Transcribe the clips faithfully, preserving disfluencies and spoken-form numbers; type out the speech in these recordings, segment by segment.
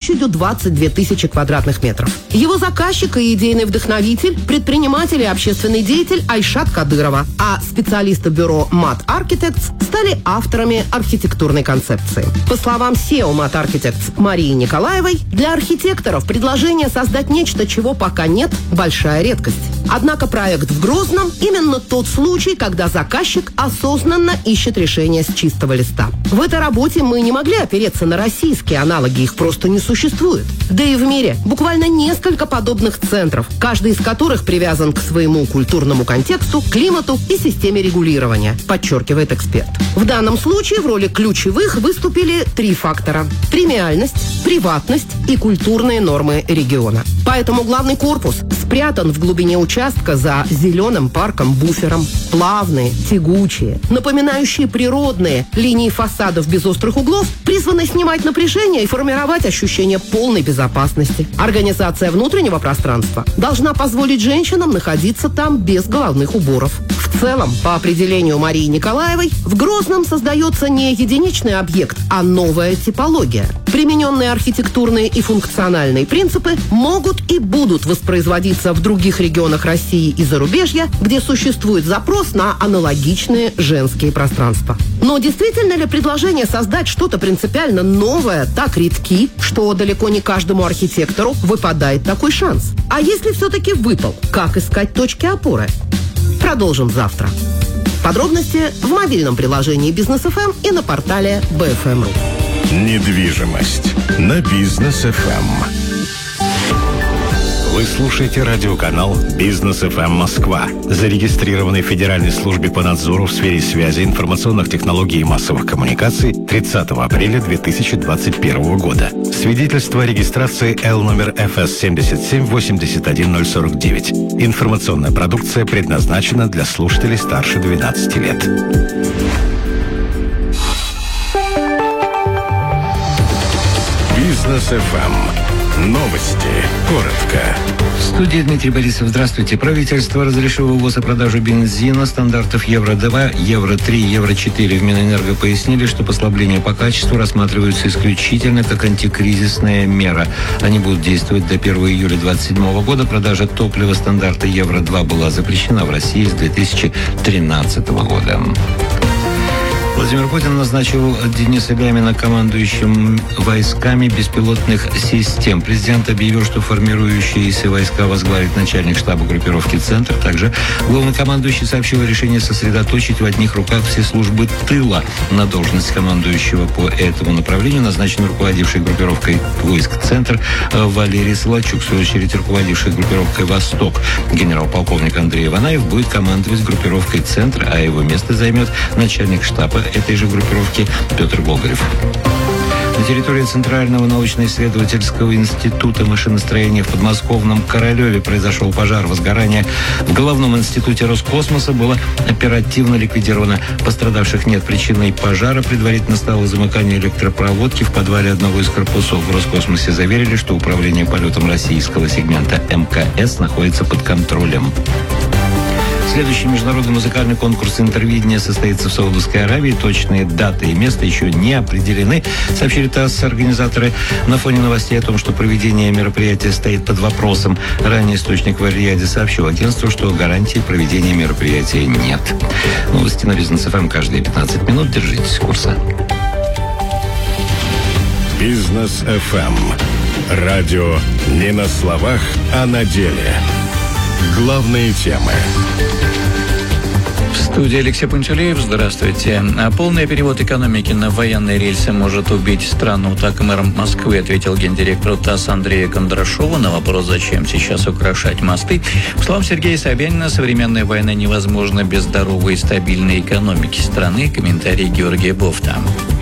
площадью двадцать две тысячи квадратных метров. Его заказчик и идейный вдохновитель, предприниматель и общественный деятель Айшат Кадырова, а специалисты бюро Mat Architects стали авторами архитектурной концепции. По словам си и о Mat Architects Марии Николаевой, для архитекторов предложение создать нечто, чего пока нет, большая редкость. Однако проект в Грозном именно тот случай, когда заказчик осознанно ищет решение с чистого листа. В этой работе мы не могли опереться на российские аналоги, их просто не существует. Да и в мире буквально несколько подобных центров, каждый из которых привязан к своему культурному контексту, климату и системе регулирования, подчеркивает эксперт. В данном случае в роли ключевых выступили три фактора: премиальность, приватность и культурные нормы региона. Поэтому главный корпус спрятан в глубине участка за зеленым парком-буфером. Плавные, тягучие, напоминающие природные линии фасадов без острых углов призваны снимать напряжение и формировать ощущение полной безопасности. Организация внутреннего пространства должна позволить женщинам находиться там без головных уборов. В целом, по определению Марии Николаевой, в Грозном создается не единичный объект, а новая типология. Примененные архитектурные и функциональные принципы могут и будут воспроизводиться в других регионах России и зарубежья, где существует запрос на аналогичные женские пространства. Но действительно ли предложение создать что-то принципиально новое так редки, что далеко не каждому архитектору выпадает такой шанс? А если все-таки выпал, как искать точки опоры? Продолжим завтра. Подробности в мобильном приложении Бизнес эф эм и на портале би эф эм точка ру. Недвижимость на Бизнес эф эм. Вы слушаете радиоканал Бизнес эф эм Москва, зарегистрированный в Федеральной службе по надзору в сфере связи, информационных технологий и массовых коммуникаций тридцатого апреля две тысячи двадцать первого года. Свидетельство о регистрации Л номер эф эс семь семь восемь один ноль сорок девять. Информационная продукция предназначена для слушателей старше двенадцати лет. Бизнес эф эм. Новости. Коротко. В студии Дмитрий Борисов. Здравствуйте. Правительство разрешило ввоз и продажу бензина стандартов евро два, евро три, евро четыре. В Минэнерго пояснили, что послабления по качеству рассматриваются исключительно как антикризисная мера. Они будут действовать до первого июля двадцать седьмого года. Продажа топлива стандарта евро два была запрещена в России с две тысячи тринадцатого года. Владимир Путин назначил Дениса Бямина командующим войсками беспилотных систем. Президент объявил, что формирующиеся войска возглавит начальник штаба группировки «Центр». Также главнокомандующий сообщил о решении сосредоточить в одних руках все службы тыла. На должность командующего по этому направлению назначен руководивший группировкой войск «Центр» Валерий Солочук. В свою очередь, руководивший группировкой «Восток» генерал-полковник Андрей Иванаев будет командовать группировкой «Центр», а его место займет начальник штаба этой же группировки Петр Болгарев. На территории Центрального научно-исследовательского института машиностроения в подмосковном Королеве произошел пожар. Возгорание в Головном институте Роскосмоса было оперативно ликвидировано. Пострадавших нет. Причиной пожара предварительно стало замыкание электропроводки в подвале одного из корпусов. В Роскосмосе заверили, что управление полетом российского сегмента эм ка эс находится под контролем. Следующий международный музыкальный конкурс «Интервидение» состоится в Саудовской Аравии. Точные даты и место еще не определены, сообщили ТАСС организаторы на фоне новостей о том, что проведение мероприятия стоит под вопросом. Ранее источник в Ар-Рияде сообщил агентству, что гарантии проведения мероприятия нет. Новости на Бизнес эф эм каждые пятнадцать минут. Держитесь курса. Бизнес эф эм. Радио не на словах, а на деле. Главные темы. В студии Алексей Пантелеев. Здравствуйте. Полный перевод экономики на военные рельсы может убить страну. Так мэр Москвы ответил гендиректору ТАСС Андрея Кондрашова на вопрос, зачем сейчас украшать мосты. По словам Сергея Собянина, современная война невозможна без здоровой и стабильной экономики страны. Комментарий Георгия Бофта.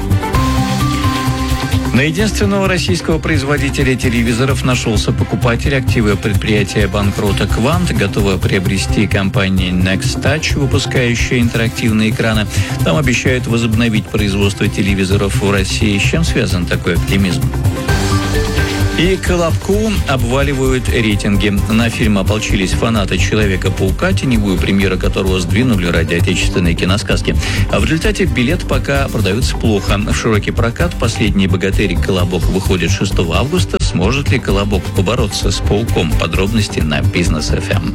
На единственного российского производителя телевизоров нашелся покупатель. Активы предприятия банкрота «Квант» готовы приобрести компания NextTouch, выпускающая интерактивные экраны. Там обещают возобновить производство телевизоров в России. С чем связан такой оптимизм? И Колобку обваливают рейтинги. На фильм ополчились фанаты «Человека-паука», теневую премьеру которого сдвинули ради отечественной киносказки. А в результате билет пока продаются плохо. В широкий прокат «Последний богатырь» Колобок выходит шестого августа. Сможет ли «Колобок» побороться с пауком? Подробности на Бизнес эф эм.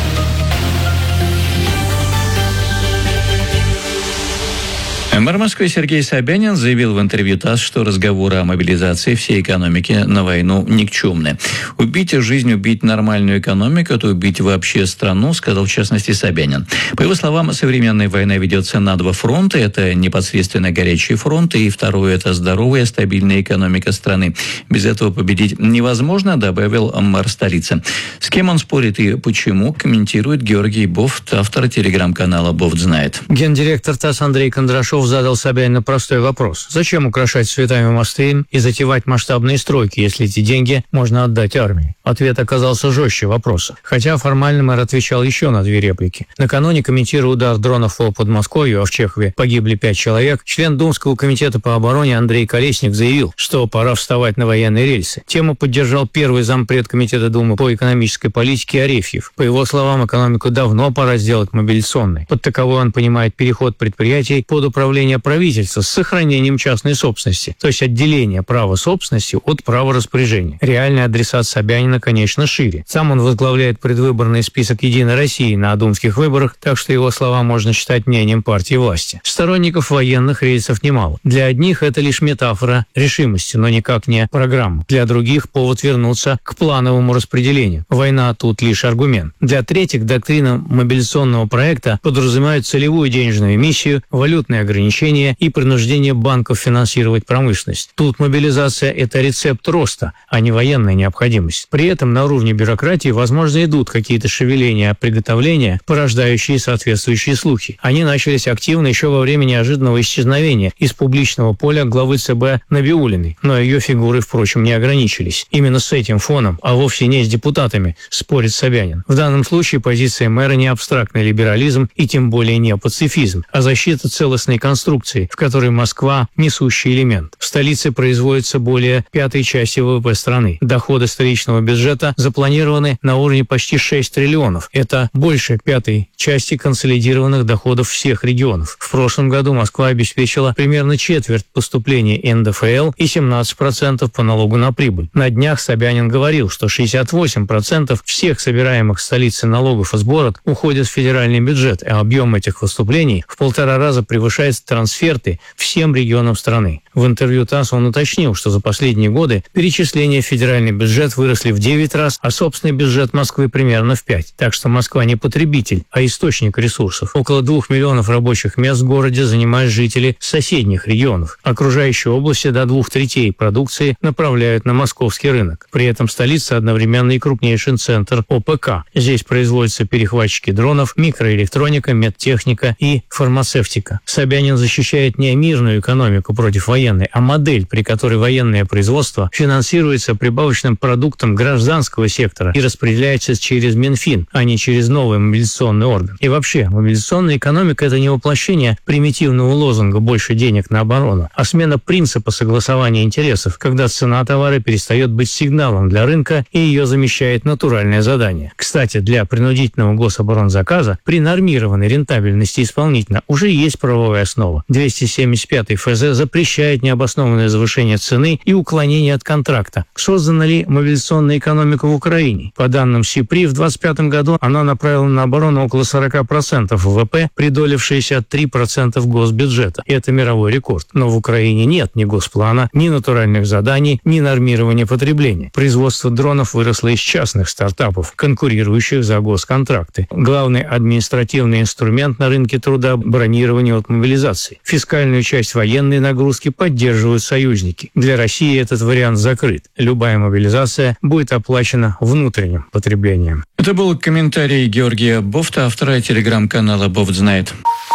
Мэр Москвы Сергей Собянин заявил в интервью ТАСС, что разговоры о мобилизации всей экономики на войну никчемны. «Убить жизнь, убить нормальную экономику – это убить вообще страну», сказал в частности Собянин. По его словам, современная война ведется на два фронта. Это непосредственно горячий фронт, и второе – это здоровая, стабильная экономика страны. Без этого победить невозможно, добавил мэр столицы. С кем он спорит и почему, комментирует Георгий Бофт, автор телеграм-канала «Бофт знает». Гендиректор ТАСС Андрей Кондрашов задал Собянину простой вопрос. Зачем украшать цветами мосты и затевать масштабные стройки, если эти деньги можно отдать армии? Ответ оказался жестче вопроса. Хотя формально мэр отвечал еще на две реплики. Накануне, комментируя удар дронов по Подмосковью, а в Чехове погибли пять человек, член Думского комитета по обороне Андрей Колесник заявил, что пора вставать на военные рельсы. Тему поддержал первый зампред комитета Думы по экономической политике Арефьев. По его словам, экономику давно пора сделать мобилизационной. Под таковой он понимает переход предприятий под управление правительства с сохранением частной собственности, то есть отделение права собственности от права распоряжения. Реальный адресат Собянина, конечно, шире. Сам он возглавляет предвыборный список «Единой России» на думских выборах, так что его слова можно считать мнением партии власти. Сторонников военных рельсов немало. Для одних это лишь метафора решимости, но никак не программа. Для других повод вернуться к плановому распределению. Война тут лишь аргумент. Для третьих доктрина мобилизационного проекта подразумевает целевую денежную эмиссию, валютные ограничения и принуждение банков финансировать промышленность. Тут мобилизация – это рецепт роста, а не военная необходимость. При этом на уровне бюрократии, возможно, идут какие-то шевеления, приготовления, порождающие соответствующие слухи. Они начались активно еще во время неожиданного исчезновения из публичного поля главы ЦБ Набиуллиной. Но ее фигуры, впрочем, не ограничились. Именно с этим фоном, а вовсе не с депутатами, спорит Собянин. В данном случае позиция мэра не абстрактный либерализм и тем более не пацифизм, а защита целостной конструкции, в которой Москва – несущий элемент. В столице производится более пятой части ВВП страны. Доходы столичного бюджета запланированы на уровне почти шесть триллионов. Это больше пятой части консолидированных доходов всех регионов. В прошлом году Москва обеспечила примерно четверть поступлений эн дэ эф эл и семнадцать процентов по налогу на прибыль. На днях Собянин говорил, что шестьдесят восемь процентов всех собираемых в столице налогов и сборок уходят в федеральный бюджет, а объем этих поступлений в полтора раза превышает трансферты всем регионам страны. В интервью ТАСС он уточнил, что за последние годы перечисления в федеральный бюджет выросли в девять раз, а собственный бюджет Москвы примерно в пять. Так что Москва не потребитель, а источник ресурсов. Около двух миллионов рабочих мест в городе занимают жители соседних регионов. Окружающие области до двух третей продукции направляют на московский рынок. При этом столица одновременно и крупнейший центр о пэ ка. Здесь производятся перехватчики дронов, микроэлектроника, медтехника и фармацевтика. Собянин защищает не мирную экономику против военной, а модель, при которой военное производство финансируется прибавочным продуктом гражданского сектора и распределяется через Минфин, а не через новый мобилизационный орган. И вообще, мобилизационная экономика – это не воплощение примитивного лозунга «больше денег на оборону», а смена принципа согласования интересов, когда цена товара перестает быть сигналом для рынка и ее замещает натуральное задание. Кстати, для принудительного гособоронзаказа при нормированной рентабельности исполнителя уже есть правовая основа. двести семьдесят пятый эф зэ запрещает необоснованное завышение цены и уклонение от контракта. Создана ли мобилизационная экономика в Украине? По данным СИПРИ, в двадцать пятом году она направила на оборону около сорок процентов вэ вэ пэ при доле в шестьдесят три процента госбюджета. И это мировой рекорд. Но в Украине нет ни госплана, ни натуральных заданий, ни нормирования потребления. Производство дронов выросло из частных стартапов, конкурирующих за госконтракты. Главный административный инструмент на рынке труда – бронирование от мобилизации. Фискальную часть военной нагрузки поддерживают союзники. Для России этот вариант закрыт. Любая мобилизация будет оплачена внутренним потреблением. Это был комментарий Георгия Бофта, автора телеграм-канала «Бофт знает».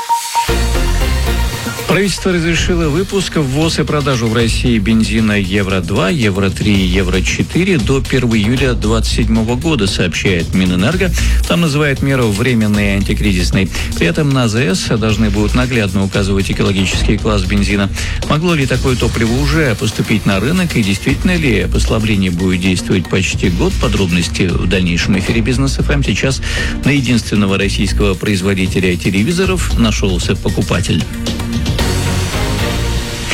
Правительство разрешило выпуск, ввоз и продажу в России бензина евро два, евро три и евро четыре до первого июля две тысячи двадцать седьмого года, сообщает Минэнерго. Там называют меру временной и антикризисной. При этом на а зэ эс должны будут наглядно указывать экологический класс бензина. Могло ли такое топливо уже поступить на рынок и действительно ли послабление будет действовать почти год? Подробности в дальнейшем эфире Бизнес эф эм. Сейчас на единственного российского производителя телевизоров нашелся покупатель.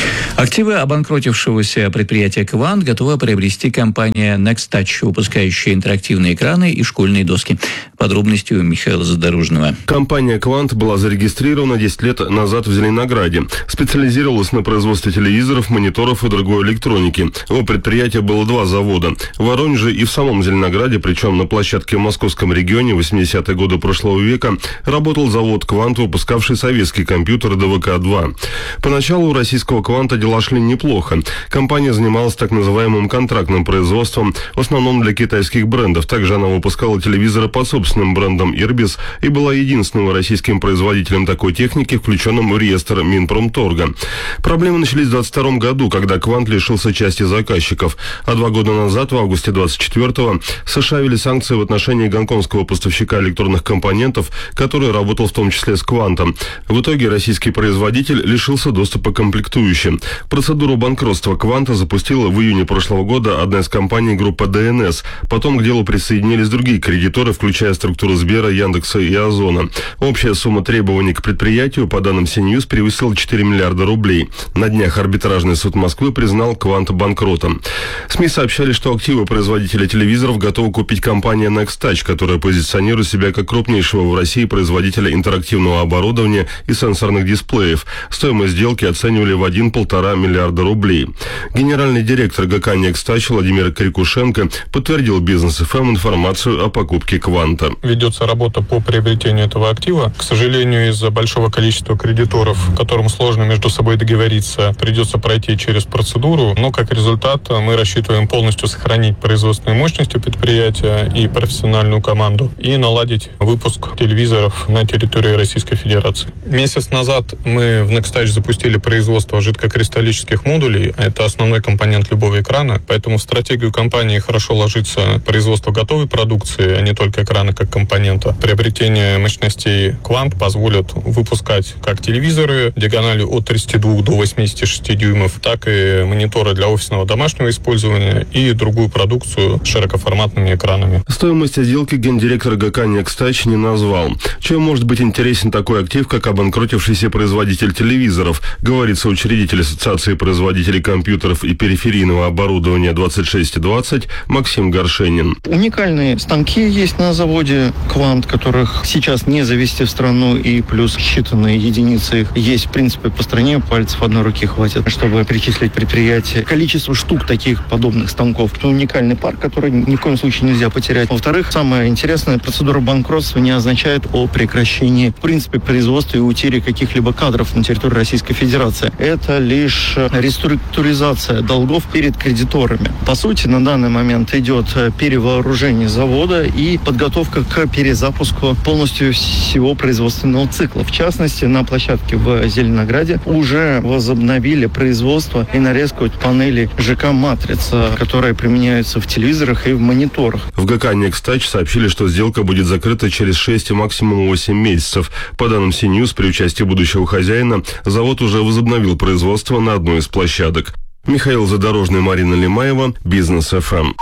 Активы обанкротившегося предприятия «Квант» готова приобрести компания Nextouch, выпускающая интерактивные экраны и школьные доски. Подробности у Михаила Задорожного. Компания «Квант» была зарегистрирована десять лет назад в Зеленограде. Специализировалась на производстве телевизоров, мониторов и другой электроники. У предприятия было два завода. В Воронеже и в самом Зеленограде, причем на площадке в московском регионе в восьмидесятые годы прошлого века, работал завод «Квант», выпускавший советский компьютер дэ вэ ка два. Поначалу у российского «Кванта» дела шли неплохо. Компания занималась так называемым контрактным производством, в основном для китайских брендов. Также она выпускала телевизоры под собственным брендом «Ирбис» и была единственным российским производителем такой техники, включенным в реестр Минпромторга. Проблемы начались в двадцать втором году, когда «Квант» лишился части заказчиков. А два года назад, в августе двадцать четвёртого, США ввели санкции в отношении гонконгского поставщика электронных компонентов, который работал в том числе с «Квантом». В итоге российский производитель лишился доступа к комплектующим. Процедуру банкротства «Кванта» запустила в июне прошлого года одна из компаний группы дэ эн эс. Потом к делу присоединились другие кредиторы, включая структуру Сбера, Яндекса и Озона. Общая сумма требований к предприятию, по данным Си-Ньюс, превысила четыре миллиарда рублей. На днях арбитражный суд Москвы признал «Квант» банкротом. СМИ сообщали, что активы производителя телевизоров готова купить компания Nextouch, которая позиционирует себя как крупнейшего в России производителя интерактивного оборудования и сенсорных дисплеев. Стоимость сделки оценивали в один-полтора миллиарда рублей. Генеральный директор гэ ка Nextouch Владимир Крикушенко подтвердил Бизнес-эф эм информацию о покупке «Кванта». Ведется работа по приобретению этого актива. К сожалению, из-за большого количества кредиторов, которым сложно между собой договориться, придется пройти через процедуру. Но как результат мы рассчитываем полностью сохранить производственную мощность предприятия и профессиональную команду и наладить выпуск телевизоров на территории Российской Федерации. Месяц назад мы в Nextouch запустили производство жидкокристаллических модулей. Это основной компонент любого экрана. Поэтому в стратегию компании хорошо ложится производство готовой продукции, а не только экрана как компонента. Приобретение мощностей «Квант» позволит выпускать как телевизоры диагональю от тридцати двух до восьмидесяти шести дюймов, так и мониторы для офисного домашнего использования и другую продукцию с широкоформатными экранами. Стоимость сделки гендиректор гэ ка Nextouch не назвал. Чем может быть интересен такой актив, как обанкротившийся производитель телевизоров, говорится учредитель Ассоциации производителей компьютеров и периферийного оборудования двадцать шесть двадцать Максим Горшенин. Уникальные станки есть на заводе «Квант», которых сейчас не завезти в страну, и плюс считанные единицы их есть, в принципе, по стране. Пальцев одной руки хватит, чтобы перечислить предприятие. Количество штук таких подобных станков. Это уникальный парк, который ни в коем случае нельзя потерять. Во-вторых, самое интересное, процедура банкротства не означает о прекращении, в принципе, производства и утере каких-либо кадров на территории Российской Федерации. Это лишь реструктуризация долгов перед кредиторами. По сути, на данный момент идет перевооружение завода и подготовка к перезапуску полностью всего производственного цикла. В частности, на площадке в Зеленограде уже возобновили производство и нарезку панелей ЖК «Матрица», которые применяются в телевизорах и в мониторах. В гэ ка Nextouch сообщили, что сделка будет закрыта через шесть и максимум восемь месяцев. По данным Си-Ньюс, при участии будущего хозяина, завод уже возобновил производство на одной из площадок. Михаил Задорожный, Марина Лимаева, Бизнес-эф эм.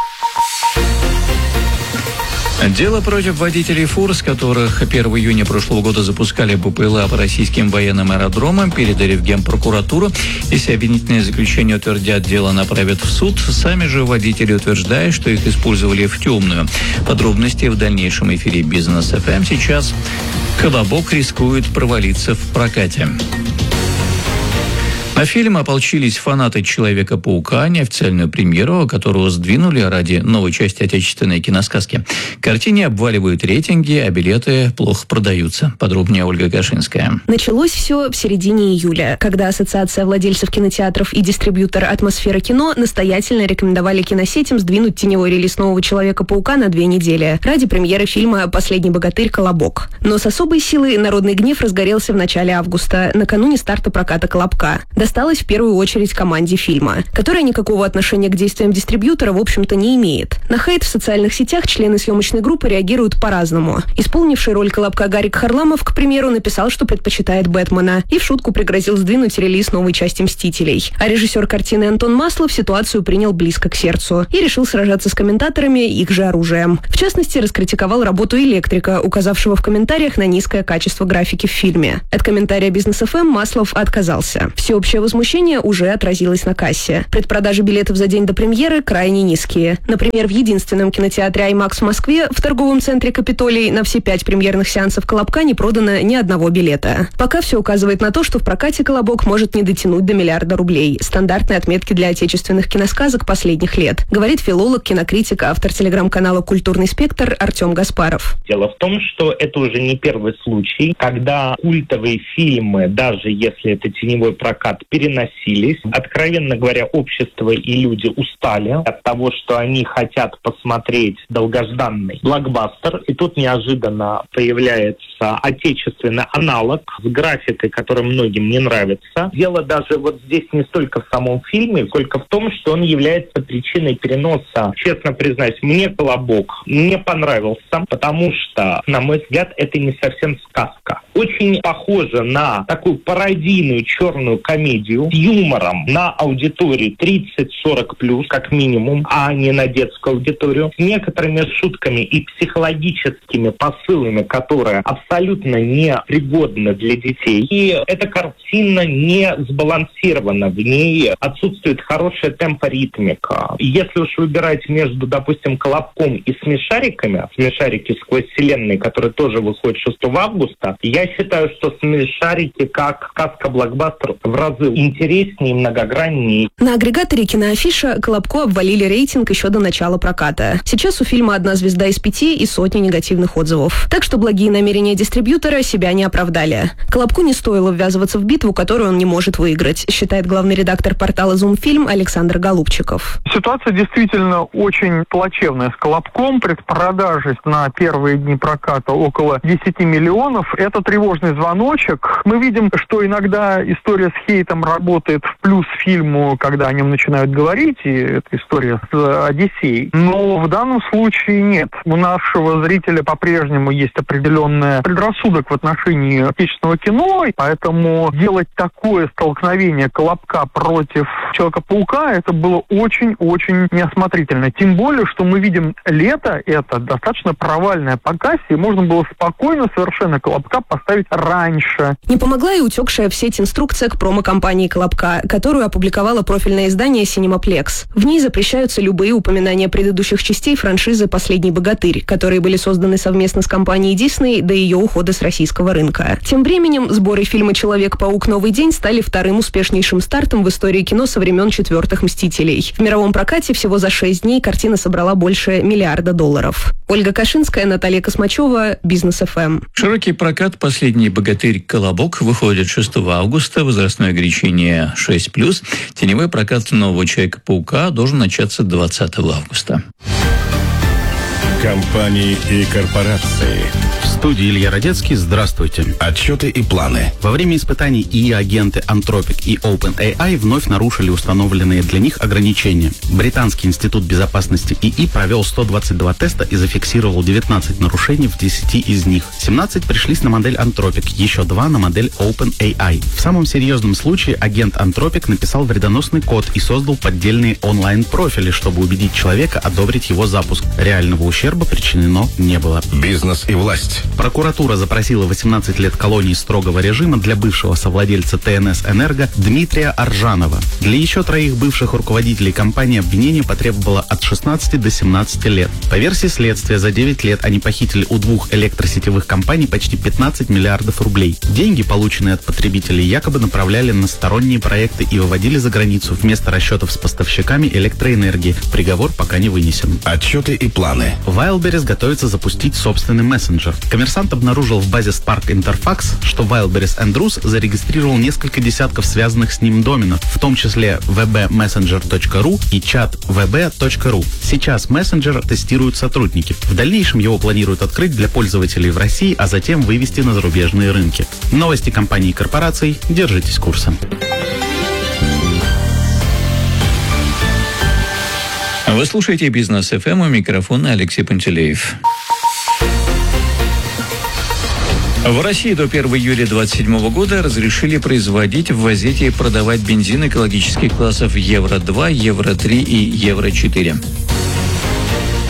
Дело против водителей фур, с которых первого июня прошлого года запускали БПЛА по российским военным аэродромам, передали в Генпрокуратуру. Если обвинительное заключение утвердят, дело направят в суд. Сами же водители утверждают, что их использовали в темную. Подробности в дальнейшем эфире Бизнес-эф эм. Сейчас «Колобок» рискует провалиться в прокате. На фильм ополчились фанаты «Человека-паука», неофициальную премьеру, которую сдвинули ради новой части отечественной киносказки. Картине обваливают рейтинги, а билеты плохо продаются. Подробнее Ольга Гашинская. Началось все в середине июля, когда Ассоциация владельцев кинотеатров и дистрибьютор «Атмосфера кино» настоятельно рекомендовали киносетям сдвинуть теневой релиз нового «Человека-паука» на две недели ради премьеры фильма «Последний богатырь. Колобок». Но с особой силой народный гнев разгорелся в начале августа, накануне старта проката «Колобка». Досталось в первую очередь команде фильма, которая никакого отношения к действиям дистрибьютора, в общем-то, не имеет. На хейт в социальных сетях члены съемочной группы реагируют по-разному. Исполнивший роль Колобка Гарик Харламов, к примеру, написал, что предпочитает Бэтмена, и в шутку пригрозил сдвинуть релиз новой части «Мстителей». А режиссер картины Антон Маслов ситуацию принял близко к сердцу и решил сражаться с комментаторами их же оружием. В частности, раскритиковал работу электрика, указавшего в комментариях на низкое качество графики в фильме. От комментария Бизнес-эф эм Маслов отказался. Всеобщее Общее возмущение уже отразилось на кассе. Предпродажи билетов за день до премьеры крайне низкие. Например, в единственном кинотеатре IMAX в Москве в торговом центре «Капитолий» на все пять премьерных сеансов «Колобка» не продано ни одного билета. Пока все указывает на то, что в прокате «Колобок» может не дотянуть до миллиарда рублей. Стандартные отметки для отечественных киносказок последних лет, говорит филолог, кинокритик, автор телеграм-канала «Культурный спектр» Артем Гаспаров. Дело в том, что это уже не первый случай, когда культовые фильмы, даже если это теневой прокат, переносились. Откровенно говоря, общество и люди устали от того, что они хотят посмотреть долгожданный блокбастер, и тут неожиданно появляется отечественный аналог с графикой, которая многим не нравится. Дело даже вот здесь не столько в самом фильме, сколько в том, что он является причиной переноса. Честно признаюсь, мне «Колобок» не понравился, потому что, на мой взгляд, это не совсем сказка. Очень похоже на такую пародийную черную комедию с юмором на аудиторию тридцать-сорок плюс, как минимум, а не на детскую аудиторию, с некоторыми шутками и психологическими посылами, которые абсолютно не пригодны для детей. И эта картина не сбалансирована, в ней отсутствует хорошая темпоритмика. Если уж выбирать между, допустим, «Колобком» и «Смешариками», «Смешарики сквозь вселенные», которые тоже выходят шестого августа, я считаю, что «Смешарики» как сказка-блокбастер в разы интереснее и многограннее. На агрегаторе «Киноафиша» «Колобку» обвалили рейтинг еще до начала проката. Сейчас у фильма одна звезда из пяти и сотни негативных отзывов. Так что благие намерения дистрибьютора себя не оправдали. «Колобку» не стоило ввязываться в битву, которую он не может выиграть, считает главный редактор портала «Зумфильм» Александр Голубчиков. Ситуация действительно очень плачевная с «Колобком». Предпродажи на первые дни проката около десяти миллионов. Это тревожный звоночек. Мы видим, что иногда история с хейтом работает в плюс фильму, когда о нем начинают говорить, и это история с «Одиссеей». Но в данном случае нет. У нашего зрителя по-прежнему есть определенный предрассудок в отношении отечественного кино, поэтому делать такое столкновение «Колобка» против «Человека-паука» это было очень-очень неосмотрительно. Тем более, что мы видим лето, это достаточно провальное по кассе, и можно было спокойно совершенно «Колобка» поставить раньше. Не помогла и утекшая в сеть инструкция к промо-компании «Колобка», которую опубликовало профильное издание «Синемаплекс». В ней запрещаются любые упоминания предыдущих частей франшизы «Последний богатырь», которые были созданы совместно с компанией Disney до ее ухода с российского рынка. Тем временем сборы фильма «Человек-паук. Новый день» стали вторым успешнейшим стартом в истории кино со времен четвертых «Мстителей». В мировом прокате всего за шесть дней картина собрала больше миллиарда долларов. Ольга Кашинская, Наталья Космачева, Бизнес эф эм. Широкий прокат «Последний богатырь. Колобок» выходит шестого августа, возрастное ограничение шесть плюс. Теневой прокат нового «Человека-паука» должен начаться двадцатого августа. Компании и корпорации. В студии Илья Родецкий. Здравствуйте. Отчеты и планы. Во время испытаний ИИ-агенты Anthropic и OpenAI вновь нарушили установленные для них ограничения. Британский институт безопасности ИИ провел сто двадцать два теста и зафиксировал девятнадцать нарушений в десяти из них. семнадцать пришлись на модель Anthropic, еще два на модель OpenAI. В самом серьезном случае агент Anthropic написал вредоносный код и создал поддельные онлайн-профили, чтобы убедить человека одобрить его запуск. Реального ущерба причинено не было. Бизнес и власть. Прокуратура запросила восемнадцать лет колонии строгого режима для бывшего совладельца ТНС «Энерго» Дмитрия Аржанова. Для еще троих бывших руководителей компании обвинение потребовало от шестнадцати до семнадцати лет. По версии следствия, за девять лет они похитили у двух электросетевых компаний почти пятнадцать миллиардов рублей. Деньги, полученные от потребителей, якобы направляли на сторонние проекты и выводили за границу вместо расчетов с поставщиками электроэнергии. Приговор пока не вынесен. Отчеты и планы. Wildberries готовится запустить собственный мессенджер. Коммерсант обнаружил в базе Spark Interfax, что Wildberries Andrews зарегистрировал несколько десятков связанных с ним доменов, в том числе ви би мессенджер точка ру и чат ви би точка ру. Сейчас мессенджер тестируют сотрудники. В дальнейшем его планируют открыть для пользователей в России, а затем вывести на зарубежные рынки. Новости компаний и корпораций. Держитесь курса. Вы слушаете «Бизнес эф эм», у микрофона Алексей Пантелеев. В России до первого июля две тысячи двадцать седьмого года разрешили производить, ввозить и продавать бензин экологических классов Евро два, Евро три и Евро четыре.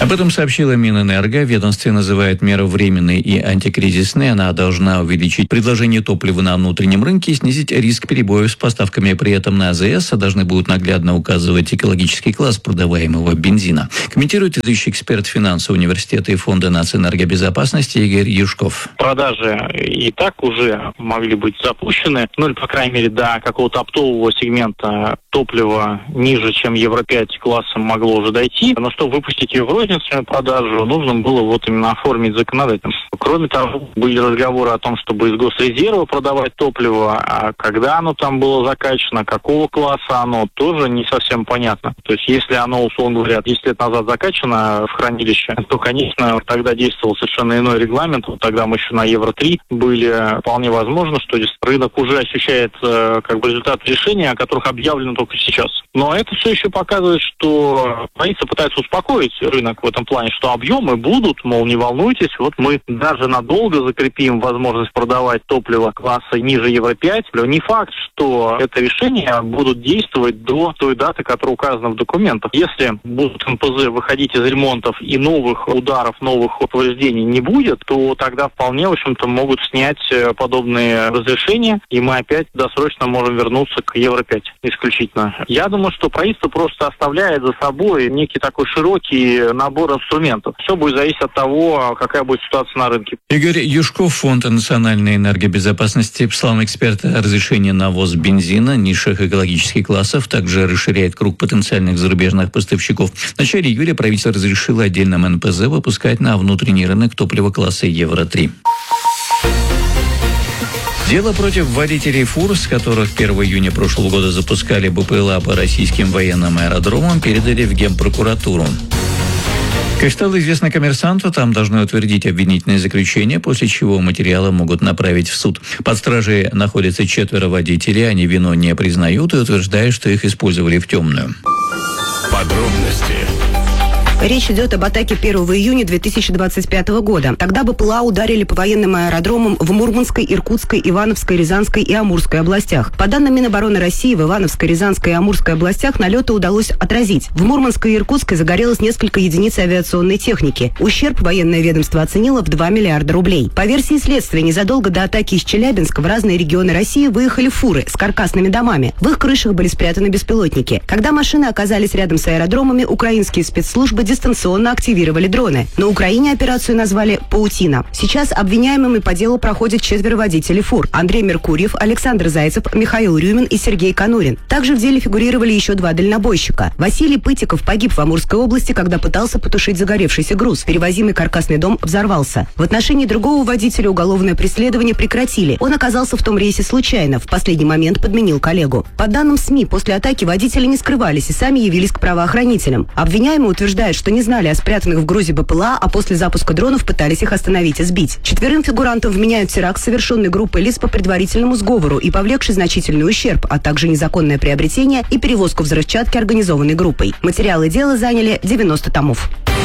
Об этом сообщила Минэнерго. Ведомство называет меру временной и антикризисной. Она должна увеличить предложение топлива на внутреннем рынке и снизить риск перебоев с поставками. При этом на АЗС должны будут наглядно указывать экологический класс продаваемого бензина. Комментирует ведущий эксперт финансового университета и фонда нацэнергобезопасности Игорь Юшков. Продажи и так уже могли быть запущены, ну или, по крайней мере, до какого-то оптового сегмента топлива ниже, чем Евро пять классом могло уже дойти. Но чтобы выпустить ее в розничную продажу, нужно было вот именно оформить законодательство. Кроме того, были разговоры о том, чтобы из госрезерва продавать топливо, а когда оно там было закачано, какого класса оно, тоже не совсем понятно. То есть если оно, условно говоря, десять лет назад закачано в хранилище, то, конечно, тогда действовал совершенно иной регламент. Вот тогда мы еще на Евро три были. Вполне возможно, что здесь рынок уже ощущает э, как бы результат решения, о которых объявлено только сейчас. Но это все еще показывает, что правительство пытается успокоить рынок в этом плане, что объемы будут, мол, не волнуйтесь, вот мы даже надолго закрепим возможность продавать топливо класса ниже Евро пять. Не факт, что это решение будут действовать до той даты, которая указана в документах. Если будут эн пэ зэ выходить из ремонтов и новых ударов, новых повреждений не будет, то тогда вполне, в общем-то, могут снять подобные разрешения, и мы опять досрочно можем вернуться к Евро пять исключительно. Я думаю, что правительство просто оставляет за собой некий такой широкий набор инструментов. Все будет зависеть от того, какая будет ситуация на рынке. Игорь Юшков, Фонд национальной энергобезопасности, по словам эксперта, разрешение на ввоз бензина низших экологических классов также расширяет круг потенциальных зарубежных поставщиков. В начале июля правительство разрешило отдельным эн пэ зэ выпускать на внутренний рынок топливо класса Евро три. Дело против водителей фур, с которых первого июня прошлого года запускали бэ пэ эл а по российским военным аэродромам, передали в Генпрокуратуру. Как стало известно «Коммерсанту», там должны утвердить обвинительное заключение, после чего материалы могут направить в суд. Под стражей находятся четверо водителей, они вину не признают и утверждают, что их использовали в темную. Подробности. Речь идет об атаке первого июня две тысячи двадцать пятого года. Тогда бэ пэ эл а ударили по военным аэродромам в Мурманской, Иркутской, Ивановской, Рязанской и Амурской областях. По данным Минобороны России, в Ивановской, Рязанской и Амурской областях налеты удалось отразить. В Мурманской и Иркутской загорелось несколько единиц авиационной техники. Ущерб военное ведомство оценило в два миллиарда рублей. По версии следствия, незадолго до атаки из Челябинска в разные регионы России выехали фуры с каркасными домами. В их крышах были спрятаны беспилотники. Когда машины оказались рядом с аэродромами, украинские спецслужбы дистанционно активировали дроны. На Украине операцию назвали «Паутина». Сейчас обвиняемыми по делу проходят четверо водителей фур: Андрей Меркурьев, Александр Зайцев, Михаил Рюмин и Сергей Конурин. Также в деле фигурировали еще два дальнобойщика. Василий Пытиков погиб в Амурской области, когда пытался потушить загоревшийся груз. Перевозимый каркасный дом взорвался. В отношении другого водителя уголовное преследование прекратили. Он оказался в том рейсе случайно, в последний момент подменил коллегу. По данным СМИ, после атаки водители не скрывались и сами явились к правоохранителям. Обвиняемый утверждает, что не знали о спрятанных в грузе бэ пэ эл а, а после запуска дронов пытались их остановить и сбить. Четверым фигурантам вменяют теракт, совершенный группой лиц по предварительному сговору и повлекший значительный ущерб, а также незаконное приобретение и перевозку взрывчатки, организованной группой. Материалы дела заняли девяносто томов.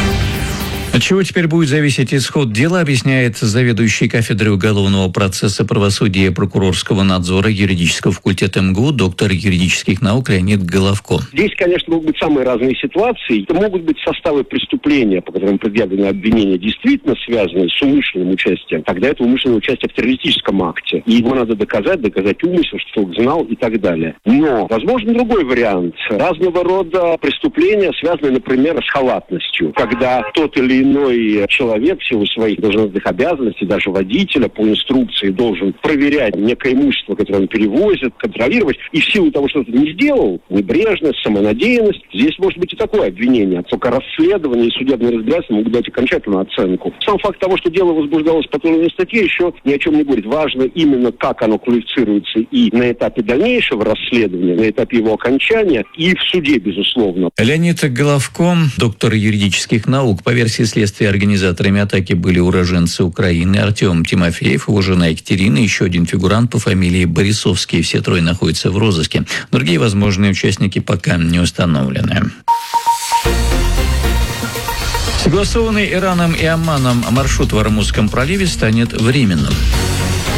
От чего теперь будет зависеть исход дела, объясняет заведующий кафедрой уголовного процесса, правосудия и прокурорского надзора юридического факультета эм гэ у, доктор юридических наук Леонид Головко. Здесь, конечно, могут быть самые разные ситуации. Это могут быть составы преступления, по которым предъявлено обвинение, действительно связанные с умышленным участием. Тогда это умышленное участие в террористическом акте. И его надо доказать, доказать умысел, что человек знал и так далее. Но, возможно, другой вариант. Разного рода преступления, связанные, например, с халатностью. Когда тот или иной человек в силу своих должностных обязанностей, даже водителя по инструкции, должен проверять некое имущество, которое он перевозит, контролировать, и в силу того, что он не сделал, небрежность, самонадеянность, здесь может быть и такое обвинение. Только расследование и судебное разбирательство могут дать окончательную оценку. Сам факт того, что дело возбуждалось по той или иной статье, еще ни о чем не говорит. Важно именно, как оно квалифицируется и на этапе дальнейшего расследования, на этапе его окончания, и в суде, безусловно. Леонид Головко, доктор юридических наук. По версии следствия, организаторами атаки были уроженцы Украины: Артем Тимофеев, его жена Екатерина, еще один фигурант по фамилии Борисовский. Все трое находятся в розыске. Другие возможные участники пока не установлены. Согласованный Ираном и Оманом маршрут в Ормузском проливе станет временным.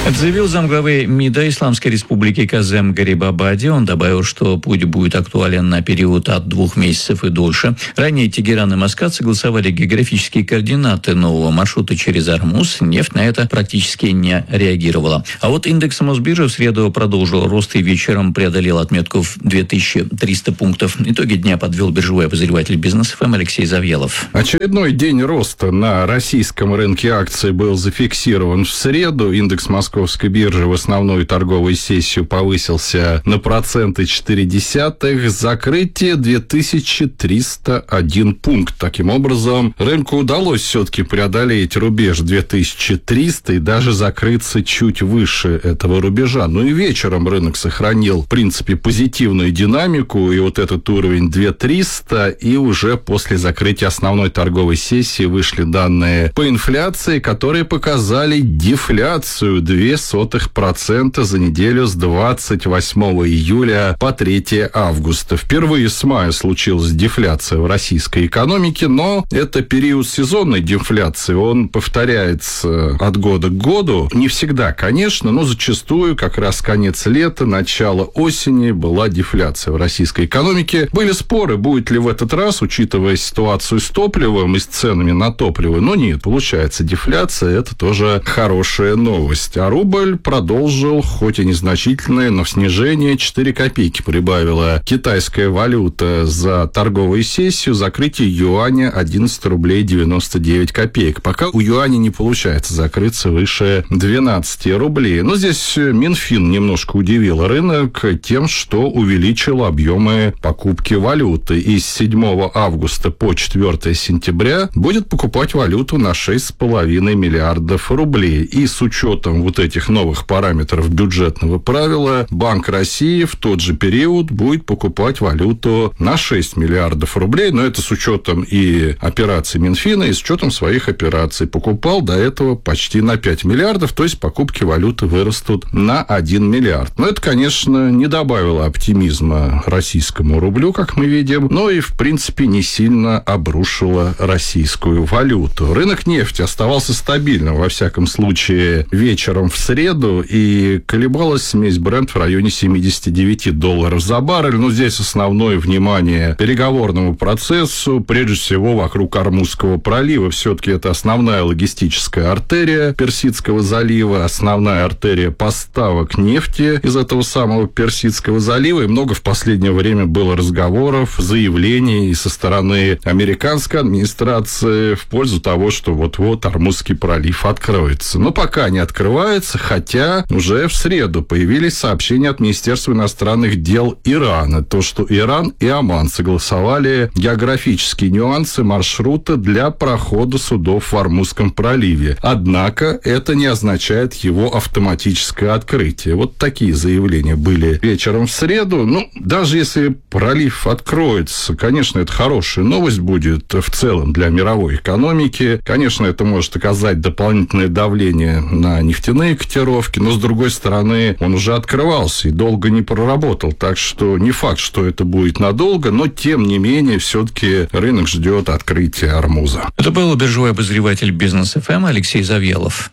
Это заявил замглавы МИДа Исламской Республики Казем Гарибабади. Он добавил, что путь будет актуален на период от двух месяцев и дольше. Ранее Тегеран и Маскат согласовали географические координаты нового маршрута через Ормуз. Нефть на это практически не реагировала. А вот индекс Мосбиржи в среду продолжил рост и вечером преодолел отметку в две тысячи триста пунктов. Итоги дня подвел биржевой обозреватель Бизнес ФМ Алексей Завьелов. Очередной день роста на российском рынке акций был зафиксирован в среду. Индекс Московской биржи в основную торговую сессию повысился на проценты четыре десятых. Закрытие две тысячи триста один пункт. Таким образом, рынку удалось все-таки преодолеть рубеж две тысячи триста и даже закрыться чуть выше этого рубежа. Ну и вечером рынок сохранил, в принципе, позитивную динамику. И вот этот уровень две тысячи триста. И уже после закрытия основной торговой сессии вышли данные по инфляции, которые показали дефляцию две сотых процента за неделю с двадцать восьмого июля по третьего августа. Впервые с мая случилась дефляция в российской экономике, но это период сезонной дефляции. Он повторяется от года к году. Не всегда, конечно, но зачастую как раз конец лета, начало осени была дефляция в российской экономике. Были споры, будет ли в этот раз, учитывая ситуацию с топливом и с ценами на топливо. Но нет, получается дефляция, это тоже хорошая новость. А рубль продолжил, хоть и незначительное, но в снижение четыре копейки прибавила китайская валюта за торговую сессию. Закрытие юаня одиннадцать рублей девяносто девять копеек. Пока у юаня не получается закрыться выше двенадцати рублей. Но здесь Минфин немножко удивил рынок тем, что увеличил объемы покупки валюты. И с седьмого августа по четвёртого сентября будет покупать валюту на шесть с половиной миллиардов рублей. И с учетом вот этих новых параметров бюджетного правила, Банк России в тот же период будет покупать валюту на шесть миллиардов рублей. Но это с учетом и операций Минфина, и с учетом своих операций. Покупал до этого почти на пять миллиардов, то есть покупки валюты вырастут на один миллиард. Но это, конечно, не добавило оптимизма российскому рублю, как мы видим, но и, в принципе, не сильно обрушило российскую валюту. Рынок нефти оставался стабильным, во всяком случае, вечером в среду, и колебалась смесь Brent в районе семьдесят девять долларов за баррель. Но здесь основное внимание переговорному процессу, прежде всего, вокруг Ормузского пролива. Все-таки это основная логистическая артерия Персидского залива, основная артерия поставок нефти из этого самого Персидского залива. И много в последнее время было разговоров, заявлений со стороны американской администрации в пользу того, что вот-вот Ормузский пролив откроется. Но пока не открывается, хотя уже в среду появились сообщения от Министерства иностранных дел Ирана, то, что Иран и Оман согласовали географические нюансы маршрута для прохода судов в Ормузском проливе. Однако это не означает его автоматическое открытие. Вот такие заявления были вечером в среду. Ну, даже если пролив откроется, конечно, это хорошая новость будет в целом для мировой экономики. Конечно, это может оказать дополнительное давление на нефтяные котировки, но, с другой стороны, он уже открывался и долго не проработал. Так что не факт, что это будет надолго, но, тем не менее, все-таки рынок ждет открытия Ормуза. Это был биржевой обозреватель Бизнес ФМ Алексей Завьелов.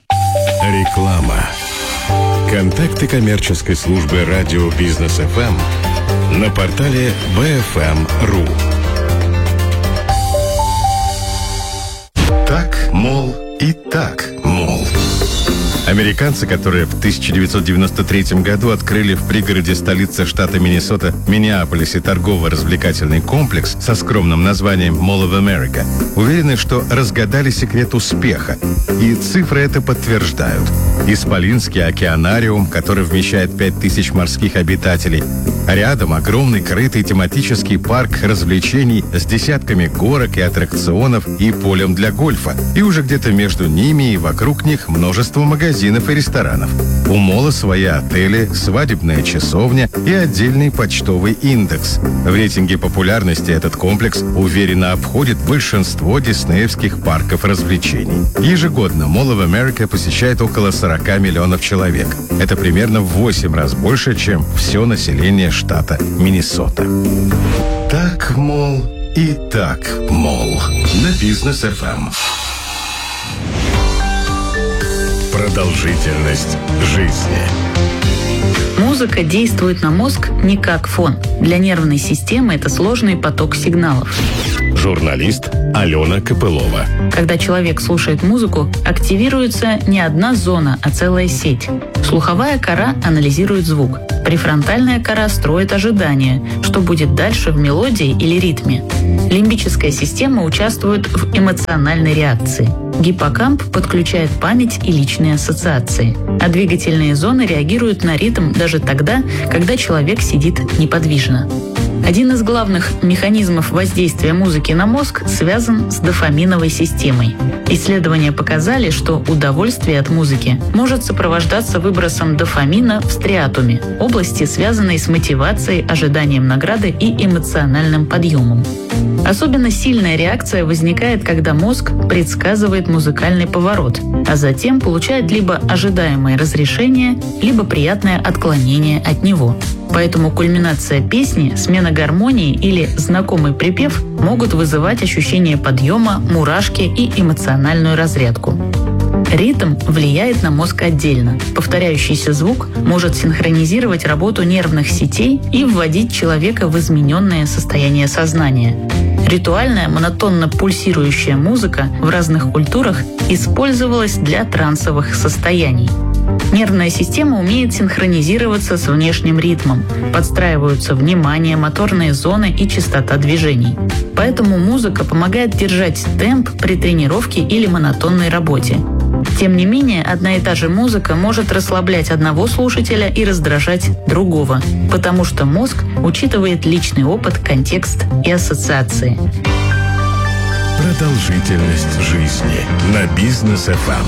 Реклама. Контакты коммерческой службы радио Бизнес ФМ на портале би эф эм точка ру. Так, мол, и так, мол. Американцы, которые в тысяча девятьсот девяносто третьем году открыли в пригороде столицы штата Миннесота Миннеаполисе торгово-развлекательный комплекс со скромным названием Mall of America, уверены, что разгадали секрет успеха. И цифры это подтверждают. Исполинский океанариум, который вмещает пять тысяч морских обитателей. А рядом огромный крытый тематический парк развлечений с десятками горок и аттракционов и полем для гольфа. И уже где-то между ними и вокруг них множество магазинов и ресторанов. У мола свои отели, свадебная часовня и отдельный почтовый индекс. В рейтинге популярности этот комплекс уверенно обходит большинство диснеевских парков развлечений. Ежегодно Mall of America посещает около сорок миллионов человек. Это примерно в восемь раз больше, чем все население штата Миннесота. Так, мол, и так, мол, на Бизнес ФМ. Продолжительность жизни. Музыка действует на мозг не как фон. Для нервной системы это сложный поток сигналов. Журналист Алена Копылова. Когда человек слушает музыку, активируется не одна зона, а целая сеть. Слуховая кора анализирует звук. Префронтальная кора строит ожидания, что будет дальше в мелодии или ритме. Лимбическая система участвует в эмоциональной реакции. Гиппокамп подключает память и личные ассоциации. А двигательные зоны реагируют на ритм даже тогда, когда человек сидит неподвижно. Один из главных механизмов воздействия музыки на мозг связан с дофаминовой системой. Исследования показали, что удовольствие от музыки может сопровождаться выбросом дофамина в стриатуме, области, связанной с мотивацией, ожиданием награды и эмоциональным подъемом. Особенно сильная реакция возникает, когда мозг предсказывает музыкальный поворот, а затем получает либо ожидаемое разрешение, либо приятное отклонение от него. Поэтому кульминация песни, смена гармонии или знакомый припев могут вызывать ощущение подъема, мурашки и эмоциональную разрядку. Ритм влияет на мозг отдельно. Повторяющийся звук может синхронизировать работу нервных сетей и вводить человека в измененное состояние сознания. Ритуальная монотонно пульсирующая музыка в разных культурах использовалась для трансовых состояний. Нервная система умеет синхронизироваться с внешним ритмом, подстраиваются внимание, моторные зоны и частота движений. Поэтому музыка помогает держать темп при тренировке или монотонной работе. Тем не менее, одна и та же музыка может расслаблять одного слушателя и раздражать другого, потому что мозг учитывает личный опыт, контекст и ассоциации. Продолжительность жизни на Бизнес эф эм.